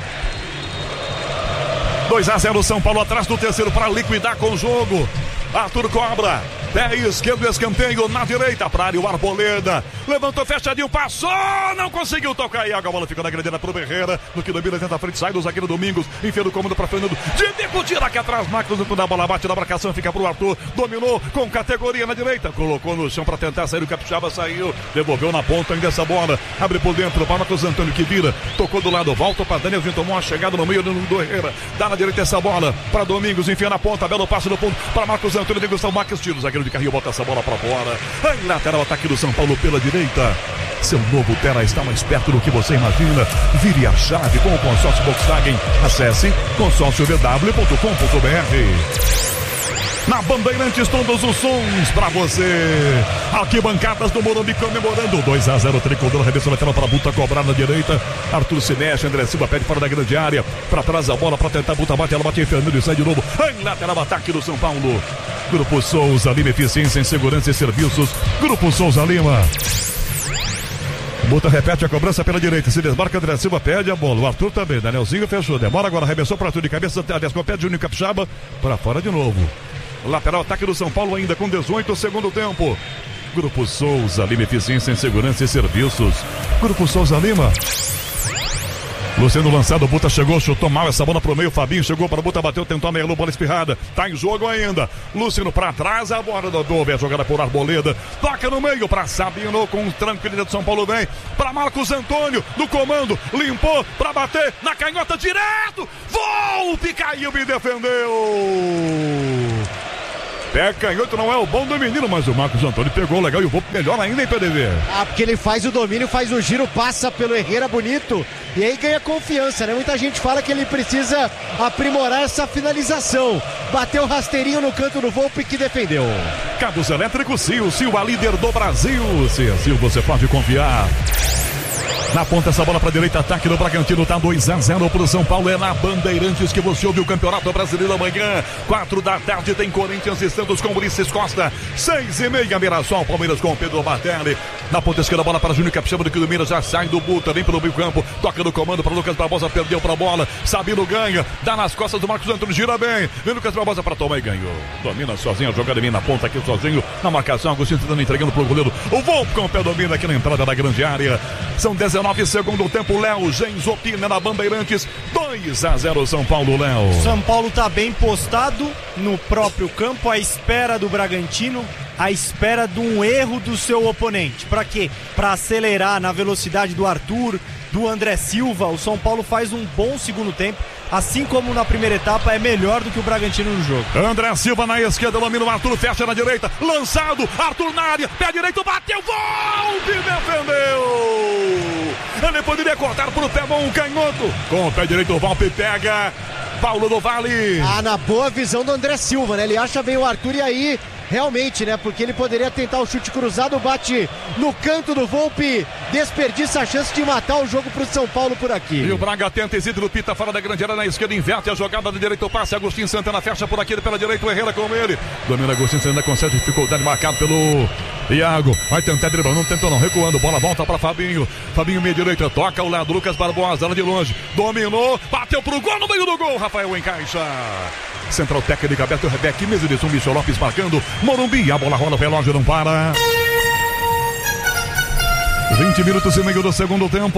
2-0 São Paulo atrás do terceiro para liquidar com o jogo. Arthur cobra, pé esquerdo, escanteio na direita para área, o Arboleda levantou fechadinho, passou, não conseguiu tocar e a bola ficou na grandeira pro Herrera, no que domina, tenta a frente, sai do zagueiro Domingos, enfia o comando para Fernando, de bico, tira aqui atrás, Marcos, dentro da bola, bate na marcação, fica pro Arthur, dominou com categoria na direita, colocou no chão para tentar sair, o Capixaba saiu, devolveu na ponta ainda essa bola, abre por dentro para Marcos Antônio que vira, tocou do lado, volta para Daniel, tomou uma chegada no meio do Herrera, dá na direita essa bola para Domingos, enfia na ponta, belo passe no ponto para Marcos Antônio de Gustavo Marques, tira o zagueiro de Carrinho, bota essa bola para fora, em lateral, ataque do São Paulo pela direita. Seu novo Terra está mais perto do que você imagina. Vire a chave com o consórcio Volkswagen. Acesse consórciovw.com.br. Na Bandeirantes, todos os sons pra você. Arquibancadas do Morumbi comemorando 2-0, tricolor, arremesso lateral para Buta, cobrar na direita. Arthur se mexe, André Silva pede fora da grande área. Pra trás a bola pra tentar, Buta bate, ela bate em Fernando e sai de novo. Em lateral, ataque do São Paulo. Grupo Souza Lima, eficiência em segurança e serviços. Grupo Souza Lima. Buta repete a cobrança pela direita. Se desmarca, André Silva pede a bola. O Arthur também. Danielzinho fechou. Demora agora. Arremessou para Arthur de cabeça. Descopé de Júnior Capixaba. Para fora de novo. Lateral ataque do São Paulo ainda com 18 segundo tempo. Grupo Souza Lima, eficiência em segurança e serviços. Grupo Souza Lima. Luciano lançado, o Buta chegou, chutou mal essa bola pro meio, Fabinho chegou para o Buta, bateu, tentou a meia, bola espirrada, tá em jogo ainda. Luciano para trás, a bola do Dove, a jogada por Arboleda, toca no meio para Sabino, com tranquilidade de São Paulo vem, para Marcos Antônio, no comando, limpou, para bater, na canhota direto, Volpe caiu e defendeu. Pé canhoto não é o bom do menino, mas o Marcos Antônio pegou legal e o Volpe melhor ainda em PDV. Porque ele faz o domínio, faz o giro, passa pelo Herrera bonito e aí ganha confiança, né? Muita gente fala que ele precisa aprimorar essa finalização. Bateu rasteirinho no canto do Volpe que defendeu. Cabos elétricos, Sil, a líder do Brasil. Sil, você pode confiar. Na ponta essa bola para direita, ataque do Bragantino, tá 2-0 pro São Paulo, é na Bandeirantes que você ouve o Campeonato Brasileiro amanhã, 4 da tarde tem Corinthians e Santos com Ulisses Costa, 6h30 Mirassol, Palmeiras com Pedro Bartelli, na ponta esquerda bola para Júnior Capixaba do que do Minas, já sai do Buta, vem pelo meio campo, toca no comando para Lucas Barbosa, perdeu pra bola, Sabino ganha, dá nas costas do Marcos Antônio, gira bem, vem Lucas Barbosa para tomar e ganhou, domina sozinho, a jogada vem na ponta aqui sozinho, na marcação, Agostinho tentando entregando pro goleiro, o Volpe com o pé domina aqui na entrada da grande área, são 19 segundo tempo, Léo Gens opina na Bandeirantes, 2-0 São Paulo, Léo. São Paulo tá bem postado no próprio campo, à espera do Bragantino, à espera de um erro do seu oponente. Para quê? Para acelerar na velocidade do Arthur, do André Silva. O São Paulo faz um bom segundo tempo, assim como na primeira etapa, é melhor do que o Bragantino no jogo. André Silva na esquerda, domina o Arthur, fecha na direita, lançado, Arthur na área, pé direito, bateu, Volpe defendeu! Ele poderia cortar pro pé bom, canhoto, com o pé direito o Volpe pega, Paulo do Vale. Na boa visão do André Silva, né? Ele acha bem o Arthur e aí... Realmente, né? Porque ele poderia tentar o chute cruzado, bate no canto do Volpe, desperdiça a chance de matar o jogo pro São Paulo por aqui. E o Braga tenta, Isidro Pita fora da grande área na esquerda, inverte a jogada da direita, o passe, Agostinho Santana fecha por aqui, pela direita, o Herrera com ele. Domina Agostinho Santana com certa dificuldade, marcado pelo Iago. Vai tentar driblar, não tentou não, recuando, bola volta para Fabinho. Fabinho meia direita, toca ao lado, Lucas Barbosa, lá de longe, dominou, bateu pro gol, no meio do gol, Rafael encaixa. Central técnica, Beto Rebeck, mesa de som, Michel Lopes marcando, Morumbi, a bola rola, o relógio não para. 20 minutos e meio do segundo tempo.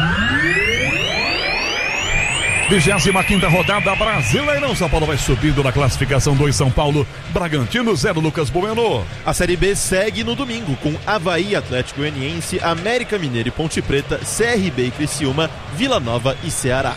25ª rodada, Brasileirão. São Paulo vai subindo na classificação, 2 São Paulo, Bragantino 0, Lucas Bueno. A Série B segue no domingo com Avaí, Atlético Goianiense, América Mineiro e Ponte Preta, CRB e Criciúma, Vila Nova e Ceará.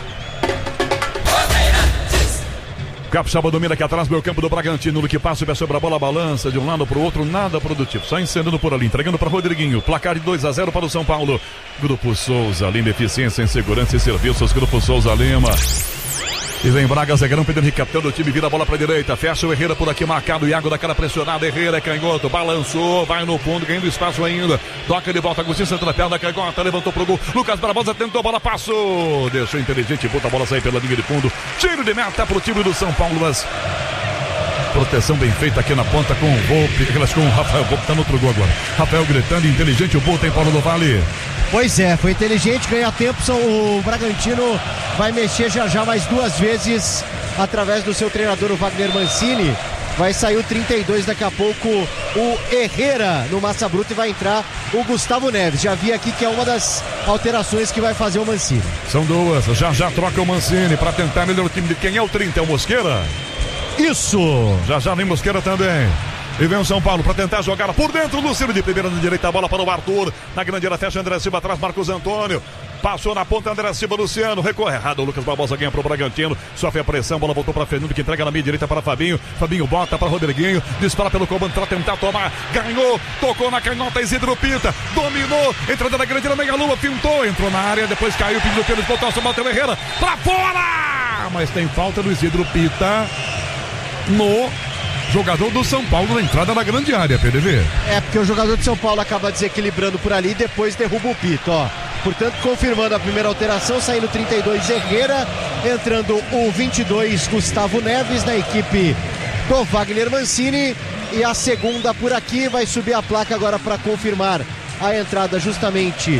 Capixaba domina aqui atrás, meio campo do Bragantino, no que passa, vai sobre a bola, balança de um lado para o outro, nada produtivo, só incendando por ali, entregando para Rodriguinho, placar de 2-0 para o São Paulo. Grupo Souza Lima, eficiência em segurança e serviços, Grupo Souza Lima. E vem Braga, Zagueirão, Pedro Henrique, capitão do time, vira a bola para a direita, fecha o Herrera por aqui, marcado, Iago da cara pressionada, Herrera é canhoto, balançou, vai no fundo, ganhando espaço ainda, toca de volta, Agostinho Santana, perna, canhota, levantou pro gol, Lucas Barbosa tentou, a bola passou, deixou inteligente, bota a bola sair pela linha de fundo, tiro de meta pro time do São Paulo, mas proteção bem feita aqui na ponta com o Volpe, com o Rafael, Volpe tá no outro gol agora, Rafael gritando, inteligente, o gol tem Paulo do Vale. Pois é, foi inteligente, ganhar tempo, o Bragantino vai mexer já mais 2 vezes através do seu treinador, o Wagner Mancini. Vai sair o 32 daqui a pouco, o Herrera no Massa Bruta, e vai entrar o Gustavo Neves. Já vi aqui que é uma das alterações que vai fazer o Mancini. São 2, já troca o Mancini para tentar melhorar o time de quem é o 30, é o Mosqueira? Isso! Já vem Mosqueira também. E vem o São Paulo para tentar jogar por dentro, Luciano de primeira na direita, a bola para o Arthur, na grande área, fecha André Silva atrás, Marcos Antônio, passou na ponta, André Silva, Luciano, recorre errado, o Lucas Barbosa ganha para o Bragantino, sofre a pressão, bola voltou para Fernando, que entrega na meia direita para Fabinho bota para Rodriguinho, dispara pelo comando para tentar tomar, ganhou, tocou na canhota, Isidro Pita, dominou, entrada na grande área, Mega Lua, pintou, entrou na área, depois caiu, pediu pênalti, botou o Mateu Herrera, para fora! Mas tem falta do Isidro Pita no jogador do São Paulo na entrada na grande área, PDV. É, porque o jogador de São Paulo acaba desequilibrando por ali e depois derruba o Pito, ó. Portanto, confirmando a primeira alteração, saindo 32 Herrera, entrando o 22 Gustavo Neves na equipe do Wagner Mancini, e a segunda por aqui vai subir a placa agora para confirmar a entrada justamente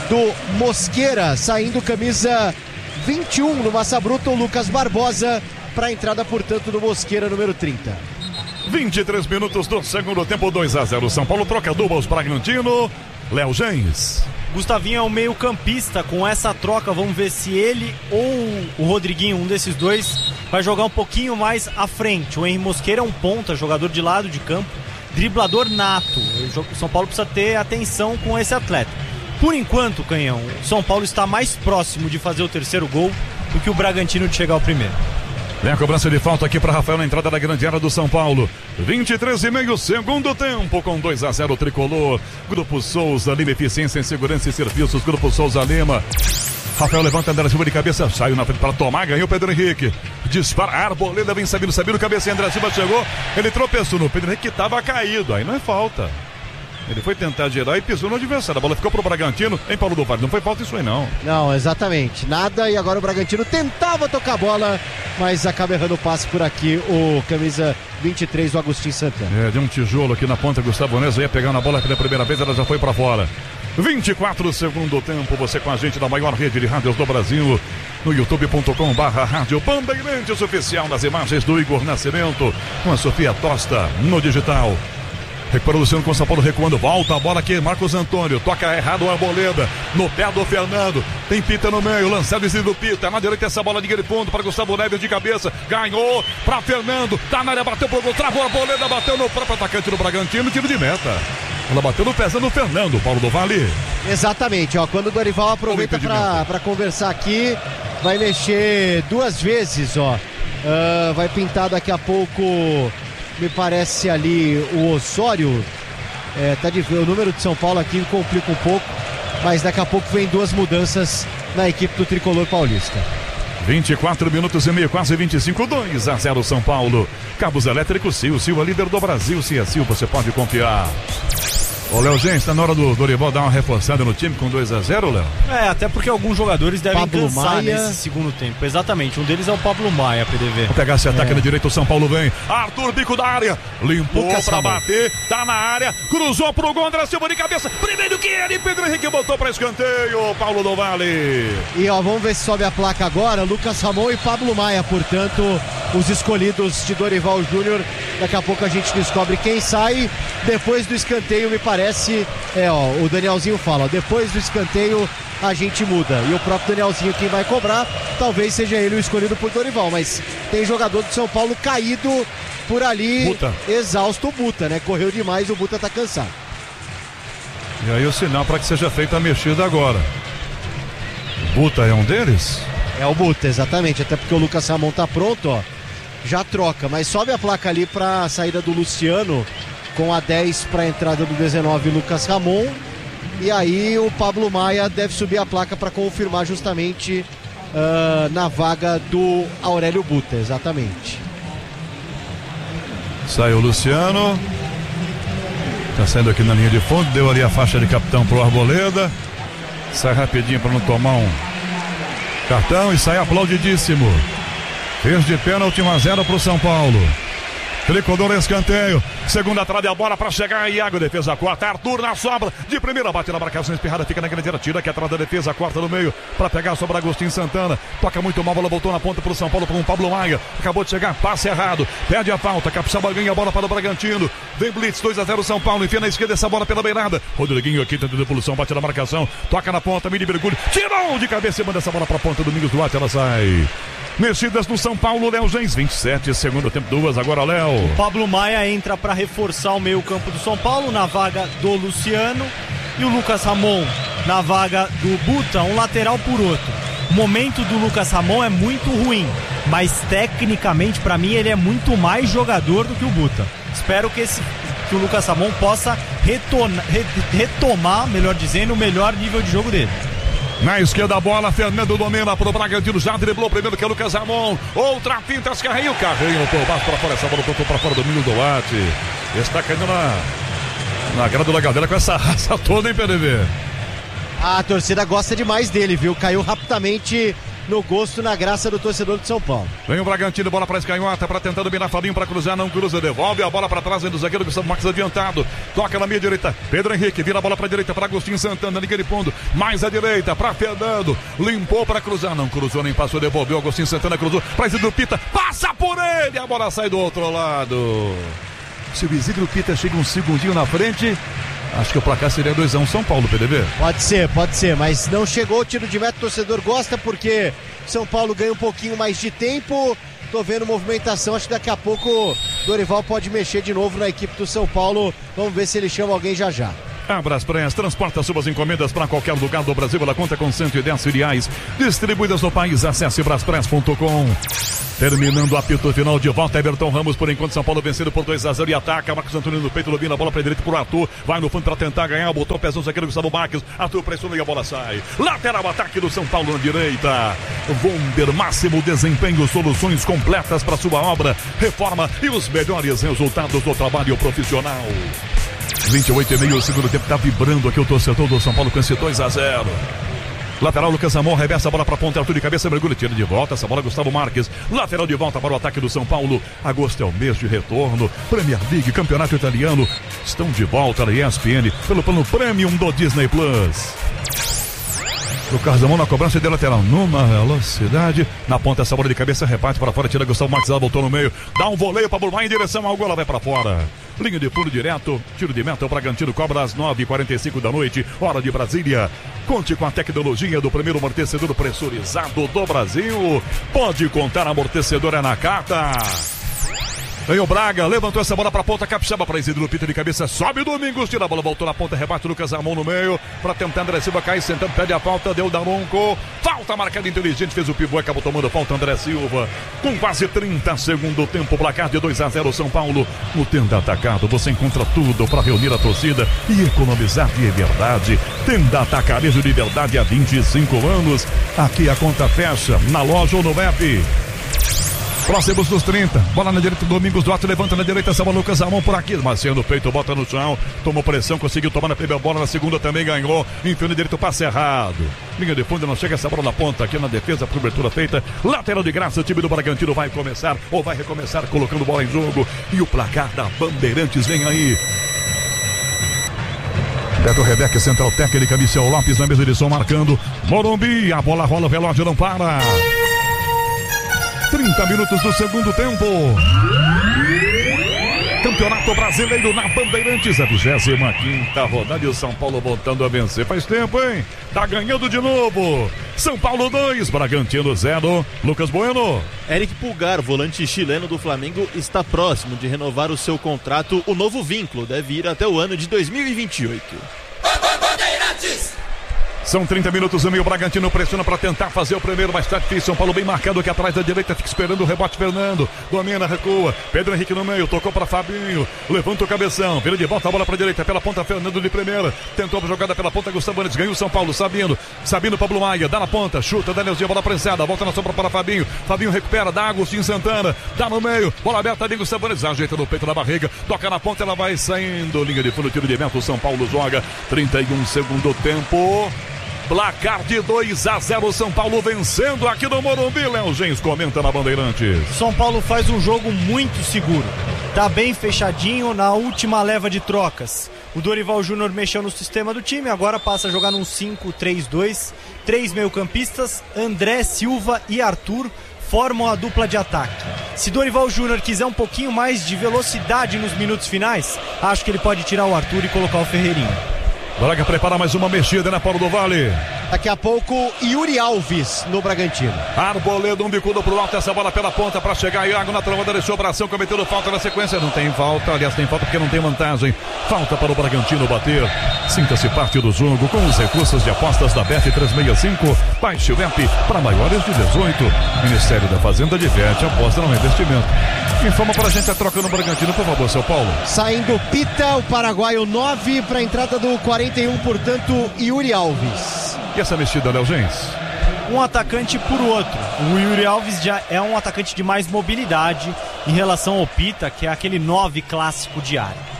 do Mosqueira, saindo camisa 21 no Massa Bruta, o Lucas Barbosa, para a entrada, portanto, do Mosqueira, número 30. 23 minutos do segundo tempo, 2-0. São Paulo troca duplas Bragantino. Léo Gens. Gustavinho é o meio campista. Com essa troca, vamos ver se ele ou o Rodriguinho, um desses dois, vai jogar um pouquinho mais à frente. O Henry Mosqueira é um ponta, jogador de lado de campo, driblador nato. O São Paulo precisa ter atenção com esse atleta. Por enquanto, Canhão, o São Paulo está mais próximo de fazer o terceiro gol do que o Bragantino de chegar ao primeiro. Vem a cobrança de falta aqui para Rafael na entrada da grande área do São Paulo. 23,5 segundo tempo com 2-0 tricolor. Grupo Souza Lima, eficiência em segurança e serviços. Grupo Souza Lima. Rafael levanta André Silva de cabeça, saiu na frente para tomar, ganhou o Pedro Henrique. Dispara, Arboleda vem sabendo, cabeça, André Silva chegou. Ele tropeçou no Pedro Henrique que estava caído, aí não é falta. Ele foi tentar girar e pisou no adversário. A bola ficou pro Bragantino, em Paulo do Vale. Não foi falta isso aí, não. Não, exatamente. Nada. E agora o Bragantino tentava tocar a bola, mas acaba errando o passe por aqui. O camisa 23, o Agostinho Santana. Deu um tijolo aqui na ponta. Gustavo Neves ia pegar na bola pela primeira vez. Ela já foi pra fora. 24 segundo tempo. Você com a gente da maior rede de rádios do Brasil. No youtube.com/rádio Bandeirantes Oficial. Nas imagens do Igor Nascimento. Com a Sofia Tosta no digital. Recupera o Luciano com o São Paulo recuando. Volta a bola aqui, Marcos Antônio. Toca errado o Arboleda. No pé do Fernando. Tem Pita no meio. Lançado em do Pita. Na direita essa bola de Gueripondo para Gustavo Neves de cabeça. Ganhou para Fernando. Tá na área, bateu pro gol. Travou a Arboleda. Bateu no próprio atacante do Bragantino. Tiro de meta. Ela bateu no pezão do Fernando, Paulo do Vale. Exatamente, ó. Quando o Dorival aproveita para conversar aqui, vai mexer duas vezes, ó. Vai pintar daqui a pouco. Me parece ali o Osório, tá de ver, o número de São Paulo aqui complica um pouco, mas daqui a pouco vem duas mudanças na equipe do Tricolor Paulista. 24 minutos e meio, quase 25, 2-0 São Paulo. Cabos elétricos Sil, Sil é líder do Brasil, se é Sil você pode confiar. Ô Léo, gente, está na hora do Dorival dar uma reforçada no time com 2-0, Léo? Até porque alguns jogadores devem Pablo cansar Maia. nesse segundo tempo. Exatamente, um deles é o Pablo Maia, PDV. Vou pegar esse ataque na direita, o São Paulo vem. Arthur, bico da área, limpou pra bater, tá na área, cruzou pro gol, André Silva de cabeça, primeiro que ele, Pedro Henrique botou pra escanteio, Paulo do Vale. E ó, vamos ver se sobe a placa agora, Lucas Ramon e Pablo Maia, portanto, os escolhidos de Dorival Júnior. Daqui a pouco a gente descobre quem sai. Depois do escanteio, me parece, o Danielzinho fala, ó, depois do escanteio a gente muda. E o próprio Danielzinho quem vai cobrar, talvez seja ele o escolhido por Dorival, mas tem jogador do São Paulo caído por ali, Buta. Exausto, o Buta, né? Correu demais, o Buta tá cansado. E aí o sinal para que seja feita a mexida agora. Buta é um deles? É o Buta, exatamente, até porque o Lucas Ramon tá pronto, ó. Já troca, mas sobe a placa ali pra saída do Luciano, com a 10 para a entrada do 19, Lucas Ramon. E aí o Pablo Maia deve subir a placa para confirmar justamente na vaga do Aurélio Buta, exatamente. Saiu o Luciano. Tá saindo aqui na linha de fundo, deu ali a faixa de capitão pro Arboleda. Sai rapidinho para não tomar um cartão e sai aplaudidíssimo. Fez de pênalti 1-0 pro São Paulo. Tricolor escanteio, segunda trave a bola pra chegar, Iago, defesa quarta, Arthur na sobra, de primeira bate na marcação espirrada, fica na grande área, tira aqui atrás da defesa, quarta no meio, pra pegar sobre Agostinho Santana, toca muito mal, bola voltou na ponta pro São Paulo, com o Pablo Maia, acabou de chegar, passe errado, perde a falta, Capixaba ganha a bola para o Bragantino, vem Blitz, 2-0 São Paulo, enfia na esquerda essa bola pela beirada, Rodriguinho aqui tenta devolução, bate na marcação, toca na ponta, Mini Mergulho, tirou de cabeça e manda essa bola pra ponta, Domingos Duarte, ela sai. Mexidas no São Paulo, Léo Gens, 27, segundo tempo, 2, agora Léo. O Pablo Maia entra para reforçar o meio campo do São Paulo na vaga do Luciano e o Lucas Ramon na vaga do Buta, um lateral por outro. O momento do Lucas Ramon é muito ruim, mas tecnicamente para mim ele é muito mais jogador do que o Buta. Espero que o Lucas Ramon possa retomar, melhor dizendo, o melhor nível de jogo dele. Na esquerda a bola, Fernando domina pro Bragantino, já driblou primeiro que é o Lucas Ramon, outra finta, Carrinho por baixo pra fora, essa bola voltou pra fora do Domingos Duarte, está caindo na grada da galera com essa raça toda, hein, PDV? A torcida gosta demais dele, viu? Caiu rapidamente no gosto, na graça do torcedor de São Paulo. Vem o Bragantino, bola para Escanhota, para tentar dominar Fabinho, para cruzar, não cruza, devolve a bola para trás, do zagueiro Gustavo Marques adiantado, toca na meia direita, Pedro Henrique, vira a bola para a direita, para Agostinho Santana, liga de fundo, mais à direita, para Fernando, limpou para cruzar, não cruzou, nem passou, devolveu, Agostinho Santana cruzou, para Isidro Pita, passa por ele, a bola sai do outro lado. Se o Isidro Pita chega um segundinho na frente, acho que o placar seria 2-1 São Paulo, PDV. Pode ser, mas não chegou o tiro de meta, o torcedor gosta porque São Paulo ganha um pouquinho mais de tempo. Tô vendo movimentação, acho que daqui a pouco Dorival pode mexer de novo na equipe do São Paulo. Vamos ver se ele chama alguém já já. A Braspress transporta suas encomendas para qualquer lugar do Brasil. Ela conta com 110 filiais distribuídas no país. Acesse braspress.com. Terminando o apito final, de volta Everton Ramos, por enquanto São Paulo vencendo por 2-0 e ataca, Marcos Antônio no peito, domina a bola para direita pro Arthur, vai no fundo para tentar ganhar, botou o pezão zagueiro Gustavo Marques, Arthur pressiona e a bola sai, lateral ataque do São Paulo na direita, Vonder, máximo desempenho, soluções completas para sua obra, reforma e os melhores resultados do trabalho profissional. 28,5, o segundo tempo tá vibrando aqui o torcedor do São Paulo com esse 2-0. Lateral Lucas Amon, reversa a bola para ponta, Arthur de cabeça, mergulha, tira de volta, essa bola Gustavo Marques, lateral de volta para o ataque do São Paulo. Agosto é o mês de retorno, Premier League, Campeonato Italiano, estão de volta na ESPN, pelo plano Premium do Disney Plus. Lucas Amon na cobrança de lateral, numa velocidade, na ponta essa bola de cabeça, reparte para fora, tira Gustavo Marques, ela voltou no meio, dá um voleio para Burmar em direção ao gol, ela vai para fora. Linha de fundo direto, tiro de meta, o Bragantino cobra às 9h45 da noite, hora de Brasília. Conte com a tecnologia do primeiro amortecedor pressurizado do Brasil. Pode contar, amortecedor é na carta. Vem o Braga, levantou essa bola para a ponta, Capixaba para Isidro Pita de cabeça, sobe o Domingos, tira a bola, voltou na ponta, rebate Lucas Amon no meio, para tentar André Silva, cai sentando, pede a falta, deu Daronco, falta marcada inteligente, fez o pivô, acabou tomando falta André Silva, com quase 30 segundo tempo, placar de 2-0 São Paulo, no Tenda Atacado, você encontra tudo para reunir a torcida e economizar de verdade. Tenda Atacarejo de verdade há 25 anos, aqui a conta fecha, na loja ou no app. Próximos dos 30, bola na direita, Domingos Duarte levanta na direita, essa bola Lucas Amon por aqui, Marcelo no peito, bota no chão, tomou pressão, conseguiu tomar na primeira bola, na segunda também ganhou, enfiou na direita, o passe errado, linha de fundo, não chega essa bola na ponta, aqui na defesa, cobertura feita, lateral de graça, o time do Bragantino vai começar, ou vai recomeçar, colocando bola em jogo, e o placar da Bandeirantes vem aí. Beto Rebeca, central técnica, Michel Lopes na mesa de som marcando, Morumbi, a bola rola, o relógio não para. 30 minutos do segundo tempo. Campeonato Brasileiro na Bandeirantes, a 25ª rodada e o São Paulo voltando a vencer. Faz tempo, hein? Tá ganhando de novo. São Paulo 2, Bragantino 0. Lucas Bueno. Eric Pulgar, volante chileno do Flamengo, está próximo de renovar o seu contrato. O novo vínculo deve ir até o ano de 2028. Bandeirantes! São 30 minutos e meio, o Bragantino pressiona para tentar fazer o primeiro, mas tá difícil, São Paulo bem marcado aqui atrás da direita, fica esperando o rebote, Fernando, domina, recua, Pedro Henrique no meio, tocou para Fabinho, levanta o cabeção, vira de volta a bola para direita, pela ponta Fernando de primeira, tentou a jogada pela ponta, Gustavo Antes, ganhou o São Paulo, Sabino Pablo Maia, dá na ponta, chuta, Danielzinho, bola prensada, volta na sombra para Fabinho recupera, dá Agostinho Santana, dá no meio, bola aberta ali, Gustavo Antes, ajeita no peito da barriga, toca na ponta, ela vai saindo, linha de fundo, tiro de meta, o São Paulo joga, 31 segundo tempo. Placar de 2-0, São Paulo vencendo aqui no Morumbi. Léo Gens comenta na Bandeirantes. São Paulo faz um jogo muito seguro. Tá bem fechadinho na última leva de trocas. O Dorival Júnior mexeu no sistema do time, agora passa a jogar num 5-3-2. 3 meio-campistas, André Silva e Arthur formam a dupla de ataque. Se Dorival Júnior quiser um pouquinho mais de velocidade nos minutos finais, acho que ele pode tirar o Arthur e colocar o Ferreirinho. Braga prepara mais uma mexida na Paulo do Vale. Daqui a pouco, Yuri Alves no Bragantino. Arboleda, um bicudo pro alto, essa bola pela ponta para chegar. Iago na travada, deixou o bração, cometendo falta na sequência. Não tem falta, aliás, tem falta porque não tem vantagem. Falta para o Bragantino bater. Sinta-se parte do jogo com os recursos de apostas da Bet365. Baixe o app para maiores de 18. Ministério da Fazenda diverte, aposta no investimento. Informa pra gente a troca no Bragantino, por favor, São Paulo. Saindo Pita, o paraguaio 9 para a entrada do 41, portanto, Yuri Alves. E essa mexida, Léo Gens? Um atacante por outro. O Yuri Alves já é um atacante de mais mobilidade em relação ao Pita, que é aquele 9 clássico de área.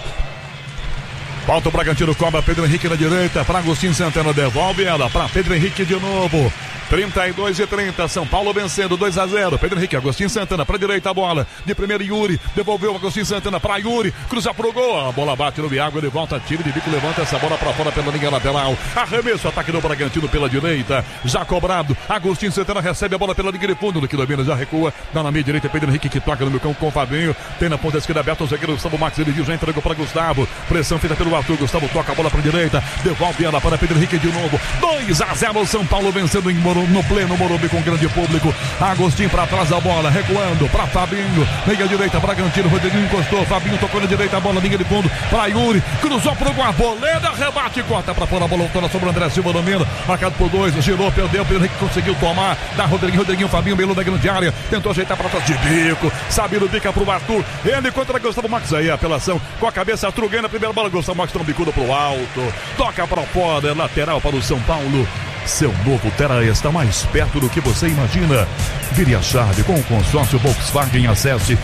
Falta o Bragantino, cobra Pedro Henrique na direita, para Agostinho Santana, devolve ela para Pedro Henrique de novo. 32-30, São Paulo vencendo 2-0. Pedro Henrique, Agostinho Santana pra direita a bola. De primeira Yuri, devolveu Agostinho Santana pra Yuri, cruza pro gol. A bola bate no Iago, ele volta, tira de bico, levanta essa bola pra fora pela linha lateral. Arremesso, ataque do Bragantino pela direita. Já cobrado, Agostinho Santana recebe a bola pela linha de fundo. No que domina, já recua. Dá na meia direita, Pedro Henrique que toca no meio campo com o Fabinho. Tem na ponta esquerda aberto o zagueiro Gustavo Max. Ele já entregou pra Gustavo. Pressão feita pelo Arthur. Gustavo toca a bola pra direita. Devolve ela para Pedro Henrique de novo. 2-0, São Paulo vencendo no pleno Morumbi com grande público. Agostinho para trás da bola, recuando para Fabinho. Meia direita, Bragantino. Rodriguinho encostou. Fabinho tocou na direita, a bola, linha de fundo para Yuri. Cruzou pro gol, Arboleda, rebate, corta para fora. A bola voltou sobre o André Silva, domina. Marcado por 2, girou, perdeu. Pedro Henrique conseguiu tomar. Da Rodriguinho, Fabinho, meio da grande área. Tentou ajeitar para trás de bico. Sabino bica pro Arthur. Ele contra Gustavo Max. Aí a apelação com a cabeça, Arthur ganha a primeira bola. Gustavo Max toma bicudo pro alto. Toca para fora, lateral para o São Paulo. Seu novo Terra está mais perto do que você imagina. Vire a chave com o consórcio Volkswagen. Acesse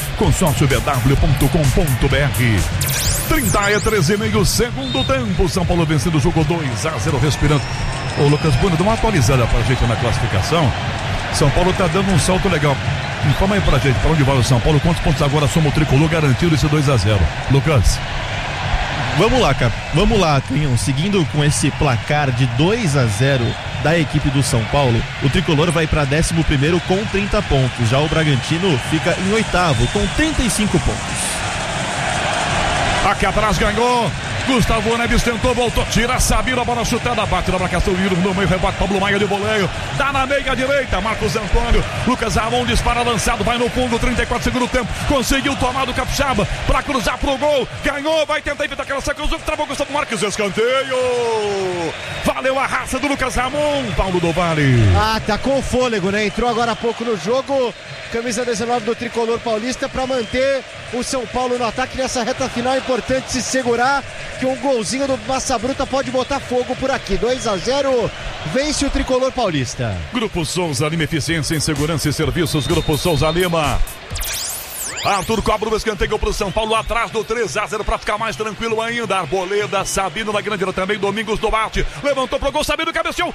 consórciobw.com.br. 13,5 segundo tempo. São Paulo vencendo o jogo 2-0, respirando. Ô Lucas Bueno, dá uma atualizada pra gente na classificação. São Paulo tá dando um salto legal. Informa aí pra gente, pra onde vai o São Paulo? Quantos pontos agora soma o tricolor garantido esse 2-0? Lucas. Vamos lá, cara. Vamos lá, Cunhão. Seguindo com esse placar de 2-0 da equipe do São Paulo, o tricolor vai para 11º com 30 pontos. Já o Bragantino fica em 8º com 35 pontos. Aqui atrás ganhou. Gustavo Neves tentou, voltou, tira, Sabino, a bola chutada, bate na marcação, no meio, rebate, Pablo Maia de voleio, dá na meia direita, Marcos Antônio, Lucas Ramon dispara lançado, vai no fundo, 34 segundo tempo, conseguiu tomar do Capixaba, pra cruzar pro gol, ganhou, vai tentar evitar aquela saca, travou Gustavo Marques, escanteio, valeu a raça do Lucas Ramon, Paulo do Vale. Tá com fôlego, né, entrou agora há pouco no jogo, camisa 19 do Tricolor Paulista para manter o São Paulo no ataque nessa reta final. É importante se segurar, que um golzinho do Massa Bruta pode botar fogo por aqui. 2-0, vence o Tricolor Paulista. Grupo Souza Lima, eficiência em segurança e serviços. Grupo Souza Lima. Arthur cobra o escanteio pro São Paulo atrás do 3-0 para ficar mais tranquilo ainda. Arboleda, Sabino na grande área também, Domingos Duarte levantou pro gol, Sabino cabeceou,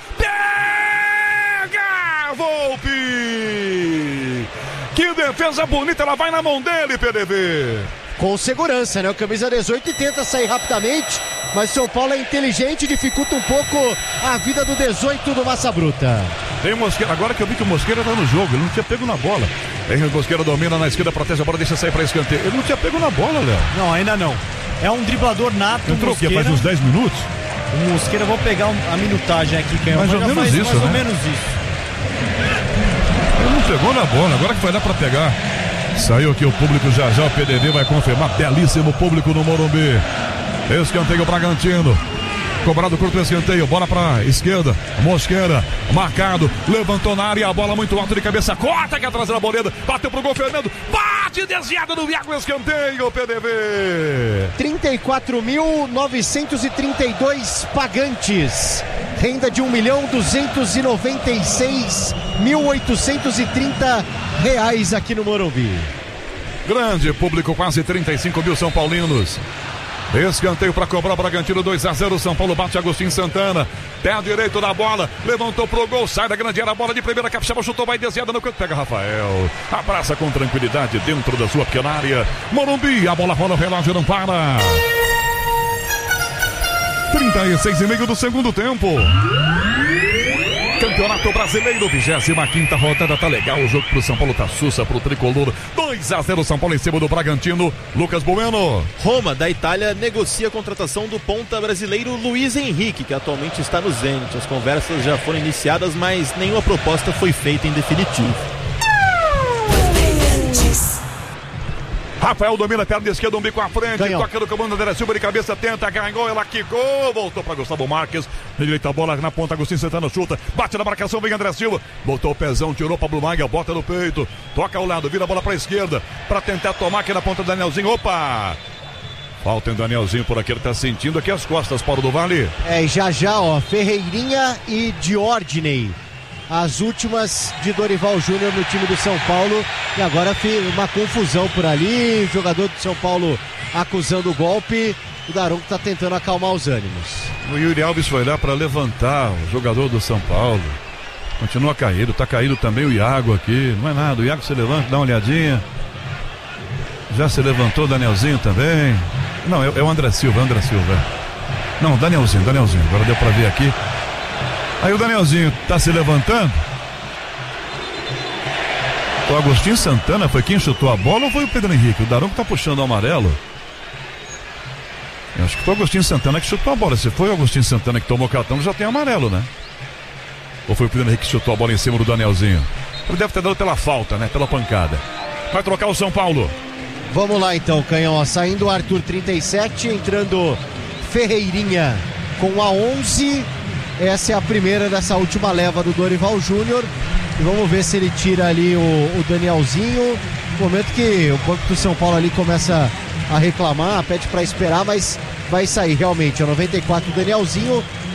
pega Volpi, que defesa bonita, ela vai na mão dele, PDV. Com segurança, né? O camisa 18 tenta sair rapidamente, mas São Paulo é inteligente, dificulta um pouco a vida do 18 do Massa Bruta. Tem o Mosqueira, agora que eu vi que o Mosqueira tá no jogo, ele não tinha pego na bola. Tem o Mosqueira, domina na esquerda, protege a bola, deixa sair pra escanteio. Ele não tinha pego na bola, Léo. Não, ainda não. É um driblador nato. Entrou o quê? Faz uns 10 minutos? O Mosqueira, vou pegar a minutagem aqui, que mais ou menos isso, mais ou menos isso. Ele não pegou na bola, agora que vai dar pra pegar. Saiu aqui o público, já o PDV vai confirmar. Belíssimo público no Morumbi. Escanteio Bragantino. Cobrado curto escanteio, bola pra esquerda, Mosqueira, marcado, levantou na área, a bola muito alta de cabeça, corta aqui atrás da Arboleda, bateu pro gol, Fernando, bate desviado no Iago, escanteio, PDV. 34.932 pagantes, renda de R$1.296.830 aqui no Morumbi. Grande público, quase 35 mil São Paulinos. Escanteio para cobrar o Bragantino, 2-0, São Paulo bate Agostinho Santana, pé direito da bola, levantou pro gol, sai da grande área, a bola de primeira, Capixaba chutou, vai desviada no canto, pega Rafael, abraça com tranquilidade dentro da sua pequena área, Morumbi, a bola rola, o relógio não para. 36,5 do segundo tempo. Campeonato Brasileiro, 25ª rodada, tá legal o jogo pro São Paulo, tá sussa pro Tricolor, 2-0 São Paulo em cima do Bragantino. Lucas Bueno. Roma, da Itália, negocia a contratação do ponta brasileiro Luiz Henrique, que atualmente está no Zenit. As conversas já foram iniciadas, mas nenhuma proposta foi feita em definitivo. Rafael domina a perna esquerda, um bico à frente, ganhou. Toca no comando da Silva de cabeça, tenta, ganhou, ela quicou, voltou para Gustavo Marques, direita a bola na ponta, Agostinho Santana chuta, bate na marcação, vem André Silva, botou o pezão, tirou Pablo Maia, bota no peito, toca ao lado, vira a bola para a esquerda, para tentar tomar aqui na ponta do Danielzinho, opa! Falta em Danielzinho por aqui, ele tá sentindo aqui as costas, Paulo do Vale. Já, ó, Ferreirinha e Diordney. As últimas de Dorival Júnior no time do São Paulo. E agora uma confusão por ali. O jogador do São Paulo acusando o golpe. O Daronco está tentando acalmar os ânimos. O Yuri Alves foi lá para levantar o jogador do São Paulo. Continua caído, tá caído também o Iago aqui. Não é nada, o Iago se levanta, dá uma olhadinha. Já se levantou o Danielzinho também. Não, é o André Silva. Não, Danielzinho. Agora deu pra ver aqui. Aí o Danielzinho tá se levantando. O Agostinho Santana foi quem chutou a bola ou foi o Pedro Henrique? O Daronco tá puxando o amarelo. Eu acho que foi o Agostinho Santana que chutou a bola. Se foi o Agostinho Santana que tomou cartão, já tem amarelo, né? Ou foi o Pedro Henrique que chutou a bola em cima do Danielzinho? Ele deve ter dado pela falta, né? Pela pancada. Vai trocar o São Paulo. Vamos lá então, Canhão. Saindo o Arthur 37, entrando Ferreirinha com a 11. Essa é a primeira dessa última leva do Dorival Júnior. E vamos ver se ele tira ali o Danielzinho. No momento que o banco do São Paulo ali começa a reclamar, pede para esperar, mas vai sair realmente. É 94 o Danielzinho.